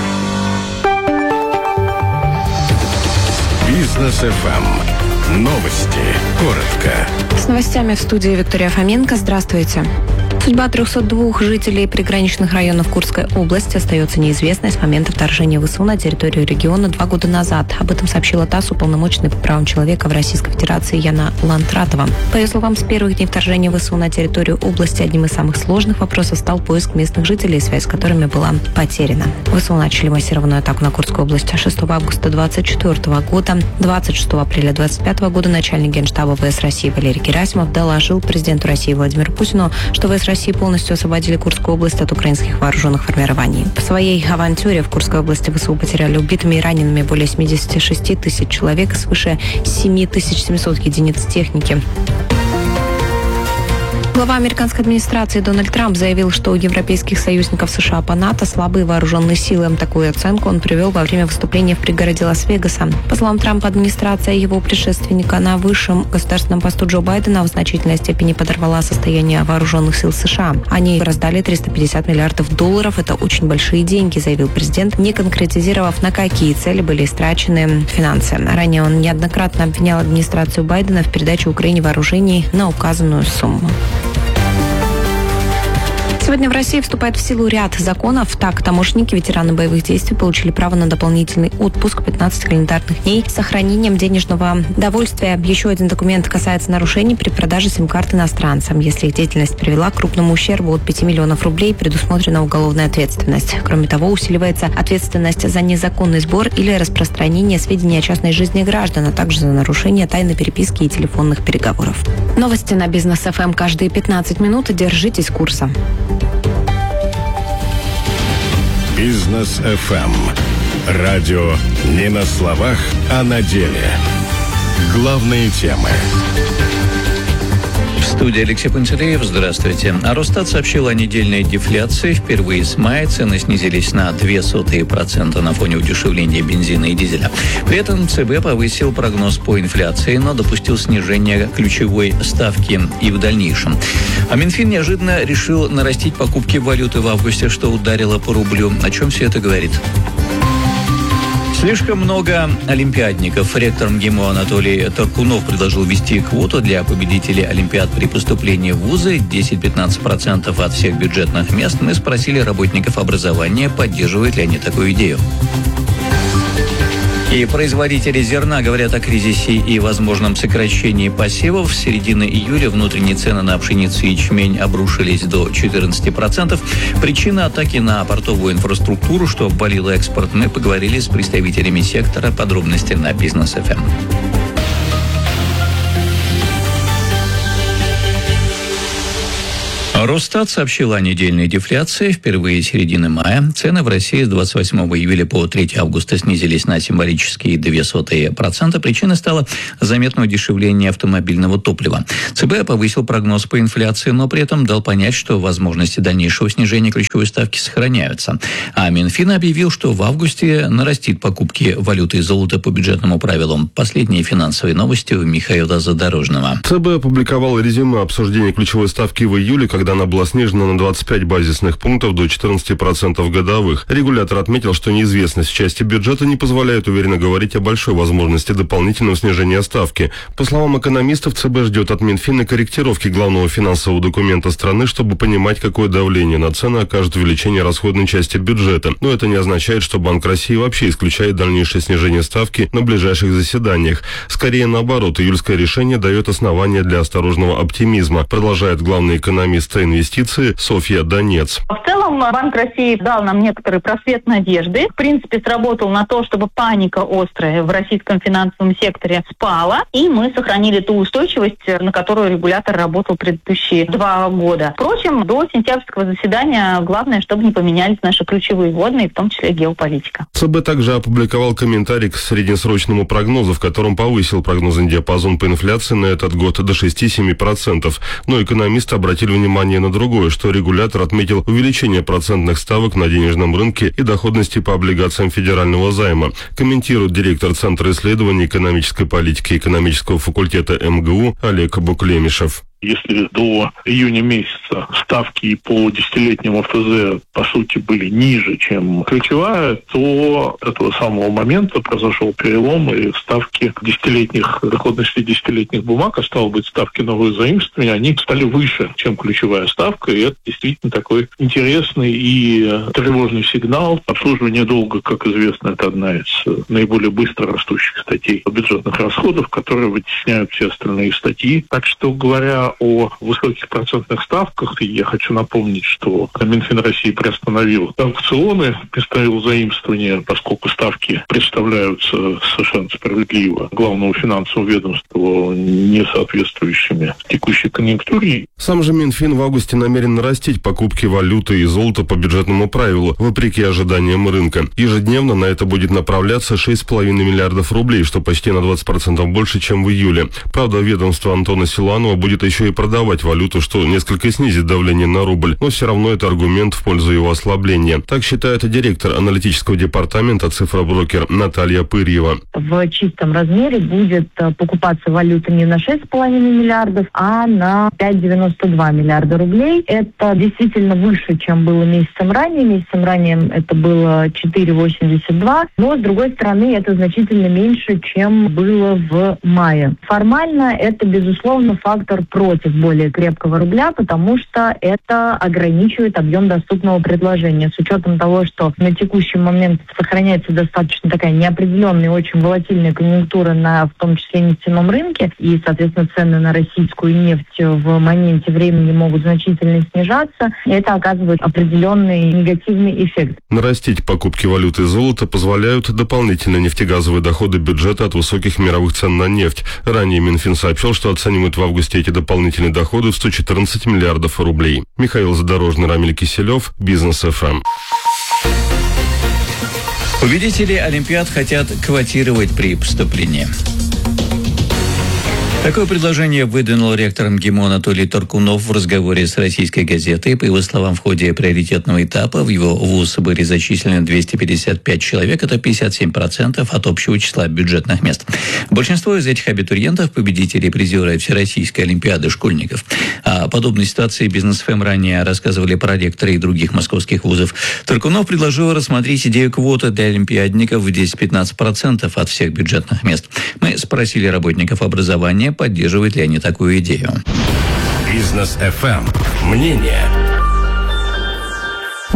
Бизнес эф эм. Новости. Коротко. С новостями в студии Виктория Фоменко. Здравствуйте. Судьба трехсот двух жителей приграничных районов Курской области остается неизвестной с момента вторжения ВСУ на территорию региона два года назад. Об этом сообщила ТАСС уполномоченный по правам человека в Российской Федерации Яна Лантратова. По ее словам, с первых дней вторжения ВСУ на территорию области одним из самых сложных вопросов стал поиск местных жителей, связь с которыми была потеряна. ВСУ начали массированную атаку на Курскую область шестого августа двадцать четвёртого года. двадцать шестого апреля двадцать пятого года начальник Генштаба ВС России Валерий Герасимов доложил президенту России Владимиру Путину, что ВС России полностью освободили Курскую область от украинских вооруженных формирований. В своей авантюре в Курской области ВСУ потеряли убитыми и ранеными более семьдесят шесть тысяч человек и свыше семь тысяч семьсот единиц техники. Глава американской администрации Дональд Трамп заявил, что у европейских союзников США по НАТО слабые вооруженные силы. Такую оценку он привел во время выступления в пригороде Лас-Вегаса. По словам Трампа, администрация его предшественника на высшем государственном посту Джо Байдена в значительной степени подорвала состояние вооруженных сил США. Они раздали триста пятьдесят миллиардов долларов. Это очень большие деньги, заявил президент, не конкретизировав, на какие цели были истрачены финансы. Ранее он неоднократно обвинял администрацию Байдена в передаче Украине вооружений на указанную сумму. Сегодня в России вступает в силу ряд законов. Так, таможенники, ветераны боевых действий получили право на дополнительный отпуск пятнадцать календарных дней с сохранением денежного довольствия. Еще один документ касается нарушений при продаже сим-карт иностранцам. Если их деятельность привела к крупному ущербу от пяти миллионов рублей, предусмотрена уголовная ответственность. Кроме того, усиливается ответственность за незаконный сбор или распространение сведений о частной жизни граждан, а также за нарушение тайны переписки и телефонных переговоров. Новости на Бизнес эф эм каждые пятнадцать минут. Держитесь курса. Бизнес эф эм. Радио не на словах, а на деле. Главные темы. В студии Алексей Пантелеев. Здравствуйте. А Росстат сообщил о недельной дефляции. Впервые с мая цены снизились на ноль целых две десятых процента на фоне удешевления бензина и дизеля. При этом ЦБ повысил прогноз по инфляции, но допустил снижение ключевой ставки и в дальнейшем. А Минфин неожиданно решил нарастить покупки валюты в августе, что ударило по рублю. О чем все это говорит? Слишком много олимпиадников. Ректор МГИМО Анатолий Таркунов предложил ввести квоту для победителей олимпиад при поступлении в вузы десять-пятнадцать процентов от всех бюджетных мест. Мы спросили работников образования, поддерживают ли они такую идею. И производители зерна говорят о кризисе и возможном сокращении посевов. С середины июля внутренние цены на пшеницу и ячмень обрушились до четырнадцати процентов. Причина атаки на портовую инфраструктуру, что обвалило экспорт, мы поговорили с представителями сектора. Подробности на Бизнес эф эм. Росстат сообщил о недельной дефляции. Впервые с середины мая цены в России с двадцать восьмого июля по третьего августа снизились на символические ноль целых две десятых процента. Причиной стало заметное удешевление автомобильного топлива. ЦБ повысил прогноз по инфляции, но при этом дал понять, что возможности дальнейшего снижения ключевой ставки сохраняются. А Минфин объявил, что в августе нарастит покупки валюты и золота по бюджетному правилу. Последние финансовые новости у Михаила Задорожного. ЦБ опубликовал резюме обсуждения ключевой ставки в июле, когда она была снижена на двадцать пять базисных пунктов до четырнадцати процентов годовых. Регулятор отметил, что неизвестность в части бюджета не позволяет уверенно говорить о большой возможности дополнительного снижения ставки. По словам экономистов, ЦБ ждет от Минфина корректировки главного финансового документа страны, чтобы понимать, какое давление на цены окажет увеличение расходной части бюджета. Но это не означает, что Банк России вообще исключает дальнейшее снижение ставки на ближайших заседаниях. Скорее наоборот, июльское решение дает основания для осторожного оптимизма, продолжает главный экономист инвестиции Софья Донец. В целом Банк России дал нам некоторый просвет надежды. В принципе, сработал на то, чтобы паника острая в российском финансовом секторе спала, и мы сохранили ту устойчивость, на которую регулятор работал предыдущие два года. Впрочем, до сентябрьского заседания главное, чтобы не поменялись наши ключевые вводные, в том числе геополитика. ЦБ также опубликовал комментарий к среднесрочному прогнозу, в котором повысил прогнозный диапазон по инфляции на этот год до шести-семи процентов. Но экономисты обратили внимание на другое, что регулятор отметил увеличение процентных ставок на денежном рынке и доходности по облигациям федерального займа. Комментирует директор Центра исследований экономической политики экономического факультета эм гэ у Олег Буклемишев. Если до июня месяца ставки по десятилетнему эф зэ, по сути, были ниже, чем ключевая, то с этого самого момента произошел перелом, и ставки десятилетних, доходности десятилетних бумаг, а стало быть, ставки новых заимствований, они стали выше, чем ключевая ставка, и это действительно такой интересный и тревожный сигнал. Обслуживание долга, как известно, это одна из наиболее быстро растущих статей бюджетных расходов, которые вытесняют все остальные статьи. Так что, говоря о высоких процентных ставках, и я хочу напомнить, что Минфин России приостановил аукционы, приостановил заимствования, поскольку ставки представляются совершенно справедливо главному финансовому ведомству не соответствующими текущей конъюнктуре. Сам же Минфин в августе намерен нарастить покупки валюты и золота по бюджетному правилу, вопреки ожиданиям рынка. Ежедневно на это будет направляться шесть с половиной миллиардов рублей, что почти на двадцать процентов больше, чем в июле. Правда, ведомство Антона Силуанова будет еще и продавать валюту, что несколько снизит давление на рубль, но все равно это аргумент в пользу его ослабления. Так считает директор аналитического департамента «Цифроброкер» Наталья Пырьева. В чистом размере будет покупаться валюта не на шесть с половиной миллиардов, а на пять целых девяносто два миллиарда рублей. Это действительно выше, чем было месяцем ранее. Месяцем ранее это было четыре целых восемьдесят два, но с другой стороны это значительно меньше, чем было в мае. Формально это, безусловно, фактор против более крепкого рубля, потому что это ограничивает объем доступного предложения. С учетом того, что на текущий момент сохраняется достаточно такая неопределенная и очень волатильная конъюнктура на, в том числе, нефтяном рынке, и, соответственно, цены на российскую нефть в моменте времени могут значительно снижаться, и это оказывает определенный негативный эффект. Нарастить покупки валюты и золота позволяют дополнительные нефтегазовые доходы бюджета от высоких мировых цен на нефть. Ранее Минфин сообщил, что оценивает в августе эти дополнительные доходы в сто четырнадцать миллиардов рублей. Михаил Задорожный, Рамиль Киселев, Бизнес эф эм. Победители Олимпиад хотят квотировать при поступлении. Такое предложение выдвинул ректор МГИМО Анатолий Торкунов в разговоре с российской газетой. По его словам, в ходе приоритетного этапа в его вуз были зачислены двести пятьдесят пять человек. Это пятьдесят семь процентов от общего числа бюджетных мест. Большинство из этих абитуриентов – победители и призеры Всероссийской Олимпиады школьников. О подобной ситуации Бизнес эф эм ранее рассказывали про ректора и других московских вузов. Торкунов предложил рассмотреть идею квоты для олимпиадников в десять-пятнадцать процентов от всех бюджетных мест. Мы спросили работников образования, поддерживают ли они такую идею. Бизнес эф эм. Мнение.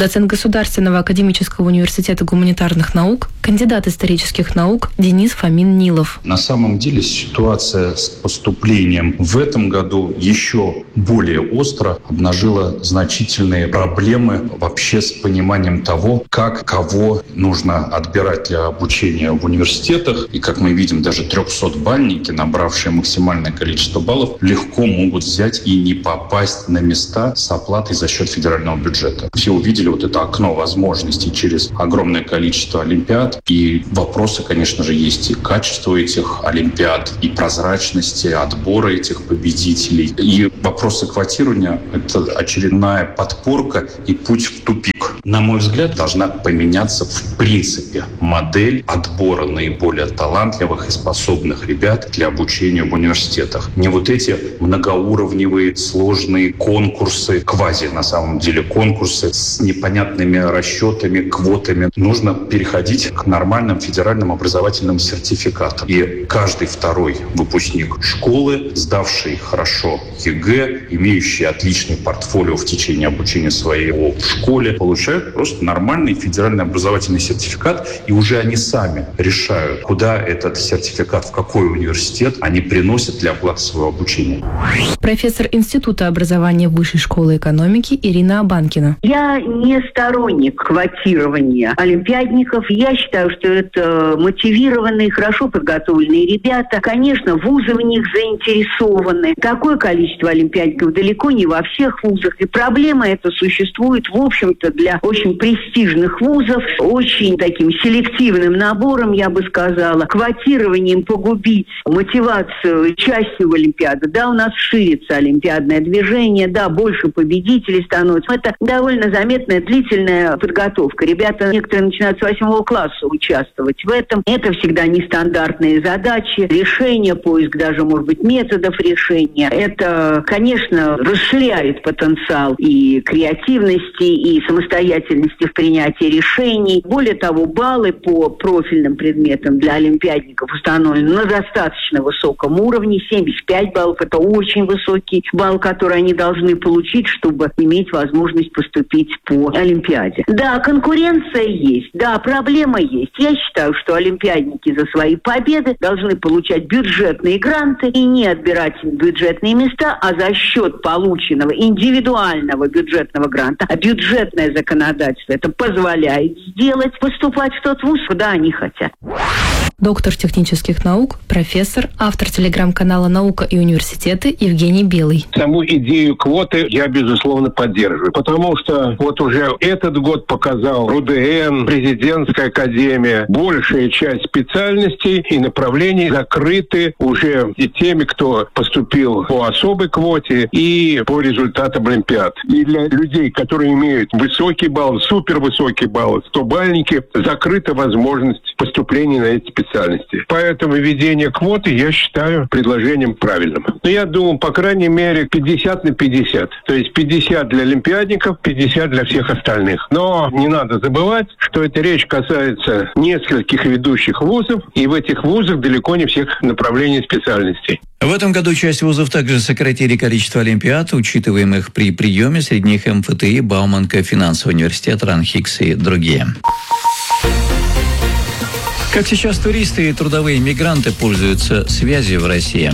Доцент Государственного академического университета гуманитарных наук, кандидат исторических наук Денис Фомин-Нилов. На самом деле ситуация с поступлением в этом году еще более остро обнажила значительные проблемы вообще с пониманием того, как кого нужно отбирать для обучения в университетах. И, как мы видим, даже трехсотбальники, набравшие максимальное количество баллов, легко могут взять и не попасть на места с оплатой за счет федерального бюджета. Все увидели вот это окно возможностей через огромное количество олимпиад. И вопросы, конечно же, есть и качество этих олимпиад, и прозрачности отбора этих победителей. И вопросы квотирования – это очередная подпорка и путь в тупик. На мой взгляд, должна поменяться в принципе модель отбора наиболее талантливых и способных ребят для обучения в университетах. Не вот эти многоуровневые сложные конкурсы, квази на самом деле конкурсы с непонятными расчетами, квотами. Нужно переходить к нормальным федеральным образовательным сертификатам. И каждый второй выпускник школы, сдавший хорошо ЕГЭ, имеющий отличный портфолио в течение обучения своего в школе, получают просто нормальный федеральный образовательный сертификат, и уже они сами решают, куда этот сертификат, в какой университет они приносят для оплаты своего обучения. Профессор Института образования Высшей школы экономики Ирина Абанкина. Я не сторонник квотирования олимпиадников. Я считаю, что это мотивированные, хорошо подготовленные ребята. Конечно, вузы в них заинтересованы. Такое количество олимпиадников далеко не во всех вузах. И проблема эта существует, в общем-то, для очень престижных вузов, очень таким селективным набором, я бы сказала, квотированием погубить мотивацию участия в Олимпиаде. Да, у нас ширится олимпиадное движение, да, больше победителей становится. Это довольно заметная длительная подготовка. Ребята, некоторые начинают с восьмого класса участвовать в этом. Это всегда нестандартные задачи, решения, поиск даже, может быть, методов решения. Это, конечно, расширяет потенциал и креативности, и самостоятельности в принятии решений. Более того, баллы по профильным предметам для олимпиадников установлены на достаточно высоком уровне. семьдесят пять баллов – это очень высокий балл, который они должны получить, чтобы иметь возможность поступить по Олимпиаде. Да, конкуренция есть, да, проблема есть. Я считаю, что олимпиадники за свои победы должны получать бюджетные гранты и не отбирать бюджетные места, а за счет полученного индивидуального бюджетного гранта, а бюджетное законодательство это позволяет сделать, поступать в тот вуз, куда они хотят. Доктор технических наук, профессор, автор телеграм-канала «Наука и университеты» Евгений Белый. Саму идею квоты я, безусловно, поддерживаю, потому что вот уже этот год показал РУДН, президентская академия, большая часть специальностей и направлений закрыты уже и теми, кто поступил по особой квоте и по результатам Олимпиад. И для людей, которые имеют высокий балл, супервысокий балл, стобальники, закрыта возможность поступления на эти специальности. Поэтому введение квоты я считаю предложением правильным. Но я думаю, по крайней мере, пятьдесят на пятьдесят. То есть пятьдесят для олимпиадников, пятьдесят для всех остальных. Но не надо забывать, что эта речь касается нескольких ведущих вузов, и в этих вузах далеко не всех направлений специальностей. В этом году часть вузов также сократили количество олимпиад, учитываемых при приеме, среди них эм эф тэ и, Бауманка, финансовый университет, РАНХИКС и другие. Как сейчас туристы и трудовые мигранты пользуются связью в России?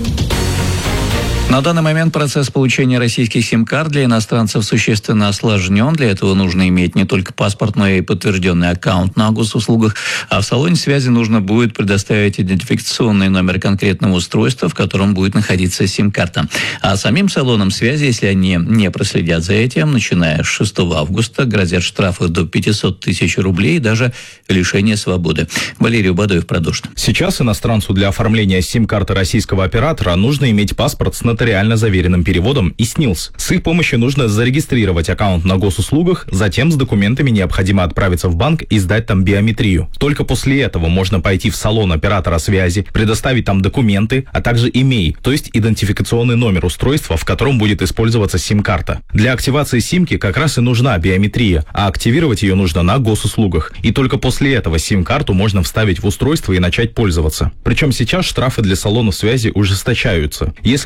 На данный момент процесс получения российских сим-карт для иностранцев существенно осложнен. Для этого нужно иметь не только паспорт, но и подтвержденный аккаунт на госуслугах. А в салоне связи нужно будет предоставить идентификационный номер конкретного устройства, в котором будет находиться сим-карта. А самим салонам связи, если они не проследят за этим, начиная с шестого августа, грозят штрафы до пятьсот тысяч рублей и даже лишение свободы. Валерий Бадоев продолжит. Сейчас иностранцу для оформления сим-карты российского оператора нужно иметь паспорт с нотариальным реально заверенным переводом и СНИЛС. С их помощью нужно зарегистрировать аккаунт на госуслугах, затем с документами необходимо отправиться в банк и сдать там биометрию. Только после этого можно пойти в салон оператора связи, предоставить там документы, а также имей, то есть идентификационный номер устройства, в котором будет использоваться сим-карта. Для активации симки как раз и нужна биометрия, а активировать ее нужно на госуслугах. И только после этого сим-карту можно вставить в устройство и начать пользоваться. Причем сейчас штрафы для салонов связи ужесточаются. Если в договоре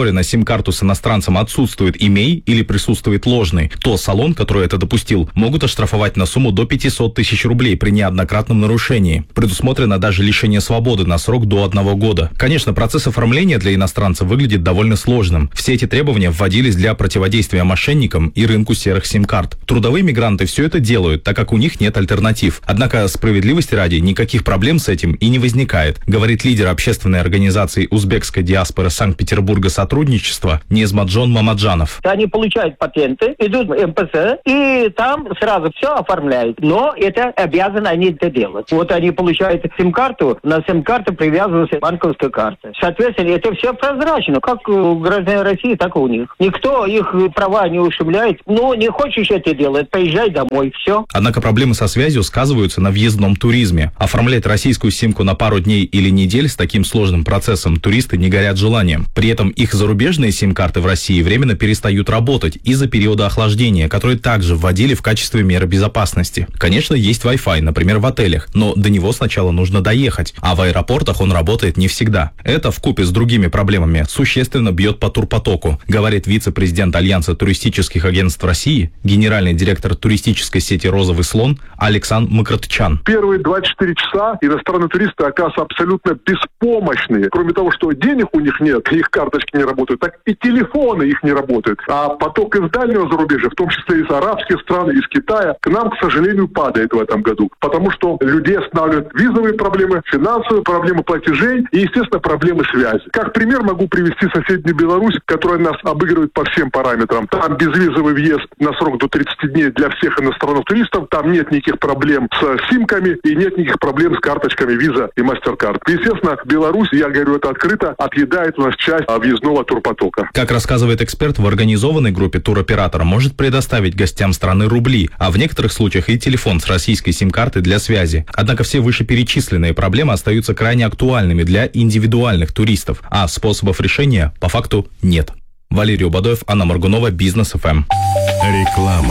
договоре на сим-карту с иностранцем отсутствует имей или присутствует ложный, то салон, который это допустил, могут оштрафовать на сумму до пятьсот тысяч рублей при неоднократном нарушении. Предусмотрено даже лишение свободы на срок до одного года. Конечно, процесс оформления для иностранца выглядит довольно сложным. Все эти требования вводились для противодействия мошенникам и рынку серых сим-карт. Трудовые мигранты все это делают, так как у них нет альтернатив. Однако, справедливости ради, никаких проблем с этим и не возникает, говорит лидер общественной организации узбекской диаспоры Санкт-Петербурга сотрудничества Незмаджон Мамаджанов. Они получают патенты, идут в эм пэ эс, и там сразу все оформляют. Но это обязаны они это делать. Вот они получают сим-карту, на сим-карту привязывается банковская карта. Соответственно, это все прозрачно, как у граждан России, так и у них. Никто их права не ущемляет. Ну, не хочешь это делать, поезжай домой, все. Однако проблемы со связью сказываются на въездном туризме. Оформлять российскую симку на пару дней или недель с таким сложным процессом туристы не горят желанием. При этом их зарубежные сим-карты в России временно перестают работать из-за периода охлаждения, который также вводили в качестве меры безопасности. Конечно, есть Wi-Fi, например, в отелях, но до него сначала нужно доехать, а в аэропортах он работает не всегда. Это вкупе с другими проблемами существенно бьет по турпотоку, говорит вице-президент Альянса туристических агентств России, генеральный директор туристической сети «Розовый слон» Александр Макротчан. Первые двадцать четыре часа иностранные туристы оказываются абсолютно беспомощные. Кроме того, что денег у них нет, их карточки не работают, так и телефоны их не работают. А поток из дальнего зарубежья, в том числе из арабских стран, из Китая, к нам, к сожалению, падает в этом году. Потому что людей останавливают визовые проблемы, финансовые проблемы платежей и, естественно, проблемы связи. Как пример могу привести соседнюю Беларусь, которая нас обыгрывает по всем параметрам. Там безвизовый въезд на срок до тридцати дней для всех иностранных туристов, там нет никаких проблем с симками и нет никаких проблем с карточками Visa и MasterCard. Естественно, Беларусь, я говорю это открыто, отъедает у нас часть въездного турпотока. Как рассказывает эксперт, в организованной группе туроператор может предоставить гостям страны рубли, а в некоторых случаях и телефон с российской сим-карты для связи. Однако все вышеперечисленные проблемы остаются крайне актуальными для индивидуальных туристов, а способов решения по факту нет. Валерий Убадоев, Анна Моргунова, Бизнес эф эм. Реклама.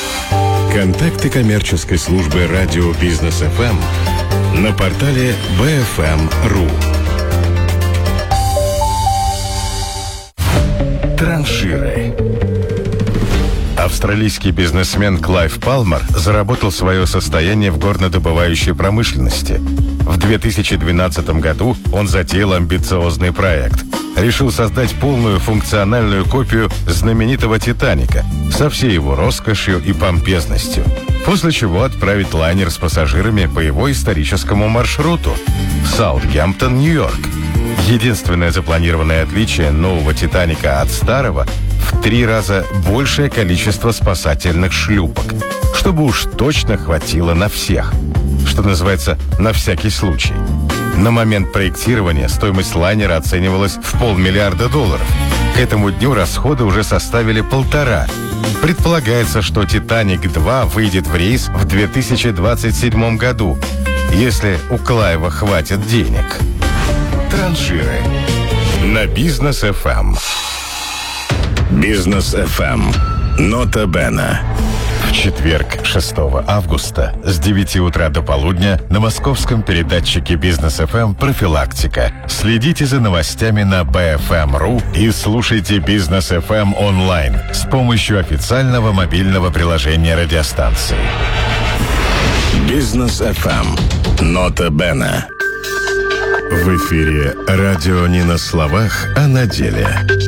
Контакты коммерческой службы радио Бизнес эф эм на портале би эф эм точка ру. Транширы. Австралийский бизнесмен Клайв Палмер заработал свое состояние в горнодобывающей промышленности. В две тысячи двенадцатом году он затеял амбициозный проект. Решил создать полную функциональную копию знаменитого «Титаника» со всей его роскошью и помпезностью, после чего отправить лайнер с пассажирами по его историческому маршруту – Саутгемптон, Нью-Йорк. Единственное запланированное отличие нового «Титаника» от старого – в три раза большее количество спасательных шлюпок, чтобы уж точно хватило на всех, что называется, на всякий случай. На момент проектирования стоимость лайнера оценивалась в полмиллиарда долларов. К этому дню расходы уже составили полтора. Предполагается, что «Титаник-два» выйдет в рейс в две тысячи двадцать седьмом году, если у Клайва хватит денег. Транширы на Бизнес эф эм. Бизнес эф эм. Нота Бена. В четверг, шестого августа, с девяти утра до полудня на московском передатчике Бизнес эф эм «Профилактика». Следите за новостями на би эф эм точка ру и слушайте Бизнес эф эм онлайн с помощью официального мобильного приложения радиостанции. Бизнес эф эм. Нота Бена. В эфире радио не на словах, а на деле.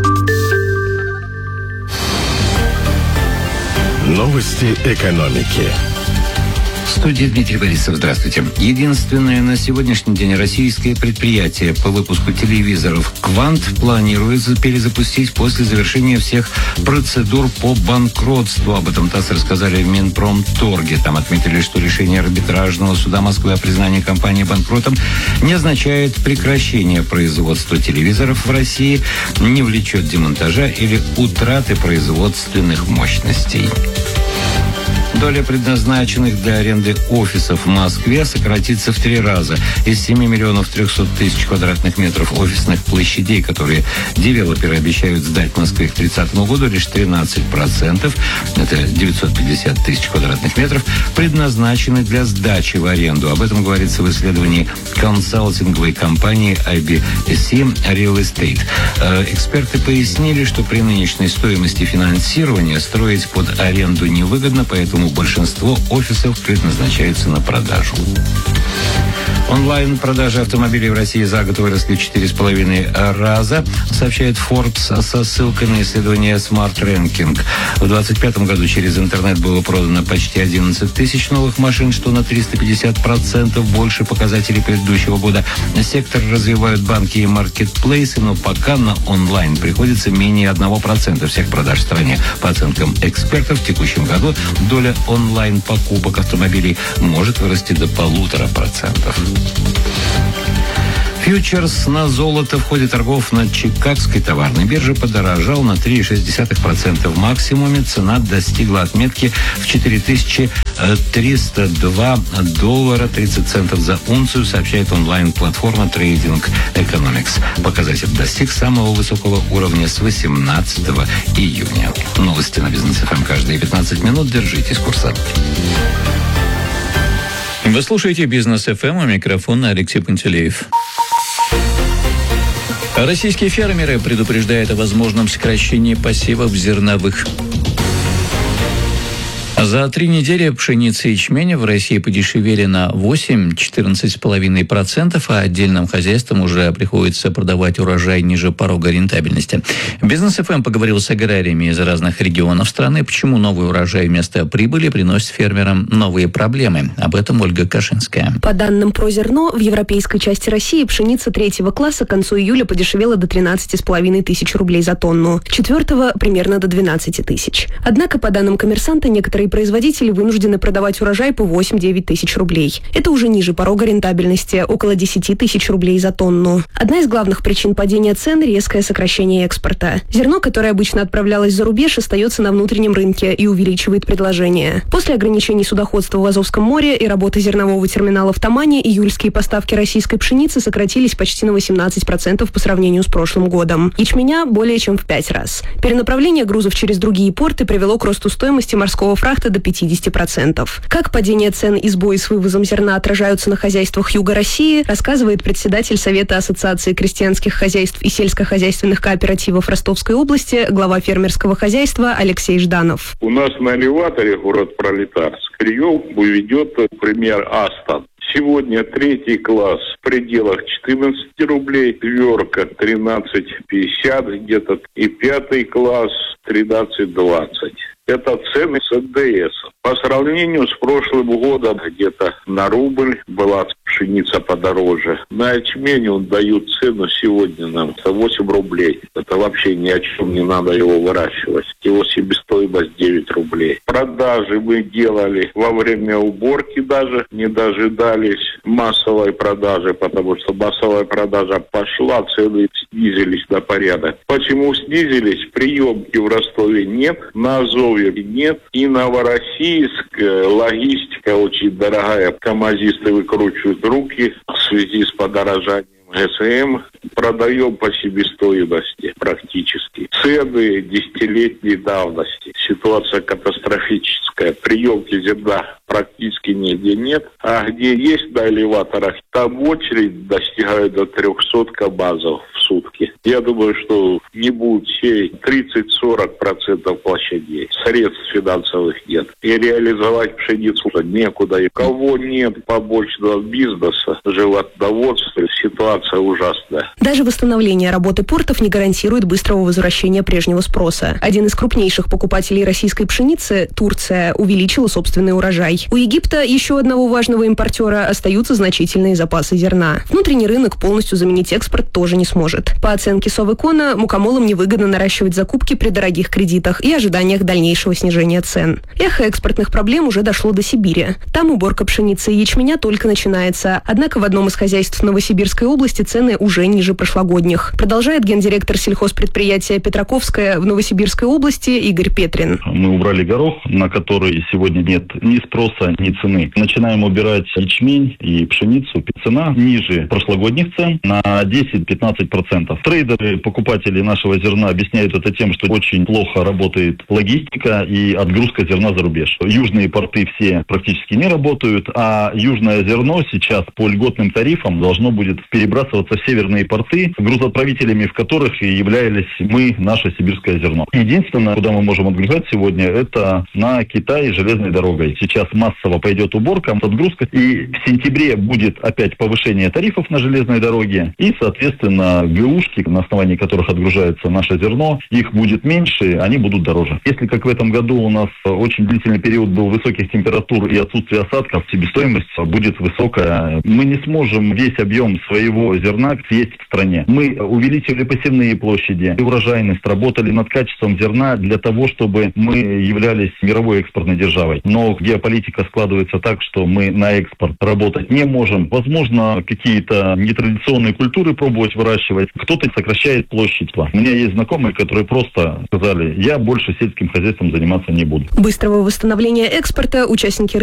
Новости экономики. В студии Дмитрий Борисов. Здравствуйте. Единственное на сегодняшний день российское предприятие по выпуску телевизоров «Квант» планируется перезапустить после завершения всех процедур по банкротству. Об этом ТАСС рассказали в Минпромторге. Там отметили, что решение арбитражного суда Москвы о признании компании банкротом не означает прекращение производства телевизоров в России, не влечет демонтажа или утраты производственных мощностей. Доля предназначенных для аренды офисов в Москве сократится в три раза. Из семи миллионов трехсот тысяч квадратных метров офисных площадей, которые девелоперы обещают сдать в Москве к тридцатому году, лишь тринадцать процентов, это девятьсот пятьдесят тысяч квадратных метров, предназначены для сдачи в аренду. Об этом говорится в исследовании консалтинговой компании ай би си Real Estate. Эксперты пояснили, что при нынешней стоимости финансирования строить под аренду невыгодно, поэтому большинство офисов предназначаются на продажу. Онлайн-продажи автомобилей в России за год выросли четыре с половиной раза, сообщает Forbes со ссылкой на исследование Smart Ranking. В двадцать пятом году через интернет было продано почти одиннадцать тысяч новых машин, что на триста пятьдесят процентов больше показателей предыдущего года. Сектор развивают банки и маркетплейсы, но пока на онлайн приходится менее одного процента всех продаж в стране. По оценкам экспертов, в текущем году доля онлайн-покупок автомобилей может вырасти до полутора процентов. Фьючерс на золото в ходе торгов на Чикагской товарной бирже подорожал на три целых шесть десятых процента. В максимуме цена достигла отметки в четыре тысячи триста два доллара тридцать центов за унцию, сообщает онлайн-платформа Trading Economics. Показатель достиг самого высокого уровня с восемнадцатого июня. Новости на Бизнес эф эм каждые пятнадцать минут. Держитесь курса. Вы слушаете Бизнес эф эм, у микрофона Алексей Пантелеев. Российские фермеры предупреждают о возможном сокращении посевов зерновых. За три недели пшеницы и ячменя в России подешевели на восемь-четырнадцать с половиной процентов, а отдельным хозяйствам уже приходится продавать урожай ниже порога рентабельности. Бизнес эф эм поговорил с аграриями из разных регионов страны, почему новый урожай вместо прибыли приносит фермерам новые проблемы. Об этом Ольга Кашинская. По данным Прозерно, в европейской части России пшеница третьего класса к концу июля подешевела до тринадцати с половиной тысяч рублей за тонну, четвертого примерно до двенадцати тысяч. Однако, по данным Коммерсанта, некоторые производители вынуждены продавать урожай по восемь-девять тысяч рублей. Это уже ниже порога рентабельности, около десяти тысяч рублей за тонну. Одна из главных причин падения цен – резкое сокращение экспорта. Зерно, которое обычно отправлялось за рубеж, остается на внутреннем рынке и увеличивает предложение. После ограничений судоходства в Азовском море и работы зернового терминала в Тамане июльские поставки российской пшеницы сократились почти на восемнадцать процентов по сравнению с прошлым годом. Ячменя более чем в пять раз. Перенаправление грузов через другие порты привело к росту стоимости морского фрахта до пятидесяти процентов. Как падение цен и сбои с вывозом зерна отражаются на хозяйствах Юга России, рассказывает председатель Совета Ассоциации крестьянских хозяйств и сельскохозяйственных кооперативов Ростовской области, глава фермерского хозяйства Алексей Жданов. У нас на элеваторе город Пролетарск прием ведет пример Астон. Сегодня третий класс в пределах четырнадцати рублей, тверка тринадцать пятьдесят где-то, и пятый класс тринадцать двадцать. Это цены с эн дэ эс. По сравнению с прошлым годом где-то на рубль была пшеница подороже. На ячмень он дают цену сегодня нам восемь рублей. Это вообще ни о чем, не надо его выращивать. Его себестоимость девять рублей. Продажи мы делали во время уборки даже, не дожидались массовой продажи, потому что массовая продажа пошла, цены снизились на порядок. Почему снизились? Приемки в Ростове нет, на Азове нет, и Новороссийск, логистика очень дорогая, камазисты выкручивают руки в связи с подорожанием гэ эс эм, продаем по себестоимости практически. Цены десятилетней давности. Ситуация катастрофическая. Приемки зерна практически нигде нет. А где есть на элеваторах, там очередь достигает до трехсот кабазов в сутки. Я думаю, что не будет сеять тридцать-сорок процентов площадей. Средств финансовых нет. И реализовать пшеницу некуда. И кого нет побочного бизнеса, животноводства, ситуация ужасная. Даже восстановление работы портов не гарантирует быстрого возвращения прежнего спроса. Один из крупнейших покупателей российской пшеницы, Турция, увеличила собственный урожай. У Египта, еще одного важного импортера, остаются значительные запасы зерна. Внутренний рынок полностью заменить экспорт тоже не сможет. По оценке Совэкона, мукомолам невыгодно наращивать закупки при дорогих кредитах и ожиданиях дальнейшего снижения цен. Эхо экспортных проблем уже дошло до Сибири. Там уборка пшеницы и ячменя только начинается. Однако в одном из хозяйств Новосибирской области цены уже ниже ниже прошлогодних. Продолжает гендиректор сельхозпредприятия «Петраковская» в Новосибирской области Игорь Петрин. Мы убрали горох, на который сегодня нет ни спроса, ни цены. Начинаем убирать ячмень и пшеницу. Цена ниже прошлогодних цен на десять-пятнадцать процентов. Трейдеры, покупатели нашего зерна объясняют это тем, что очень плохо работает логистика и отгрузка зерна за рубеж. Южные порты все практически не работают, а южное зерно сейчас по льготным тарифам должно будет перебрасываться в северные порты, грузоотправителями в которых и являлись мы, наше сибирское зерно. Единственное, куда мы можем отгружать сегодня, это на Китай железной дорогой. Сейчас массово пойдет уборка, отгрузка, и в сентябре будет опять повышение тарифов на железной дороге, и, соответственно, ГУшки, на основании которых отгружается наше зерно, их будет меньше, они будут дороже. Если, как в этом году, у нас очень длительный период был высоких температур и отсутствие осадков, себестоимость будет высокая. Мы не сможем весь объем своего зерна съесть в стране. Мы увеличили посевные площади, урожайность, работали над качеством зерна для того, чтобы мы являлись мировой экспортной державой. Но геополитика складывается так, что мы на экспорт работать не можем. Возможно, какие-то нетрадиционные культуры пробовать выращивать. Кто-то сокращает площадь. У меня есть знакомые, которые просто сказали: я больше сельским хозяйством заниматься не буду. Быстрого восстановления экспорта участники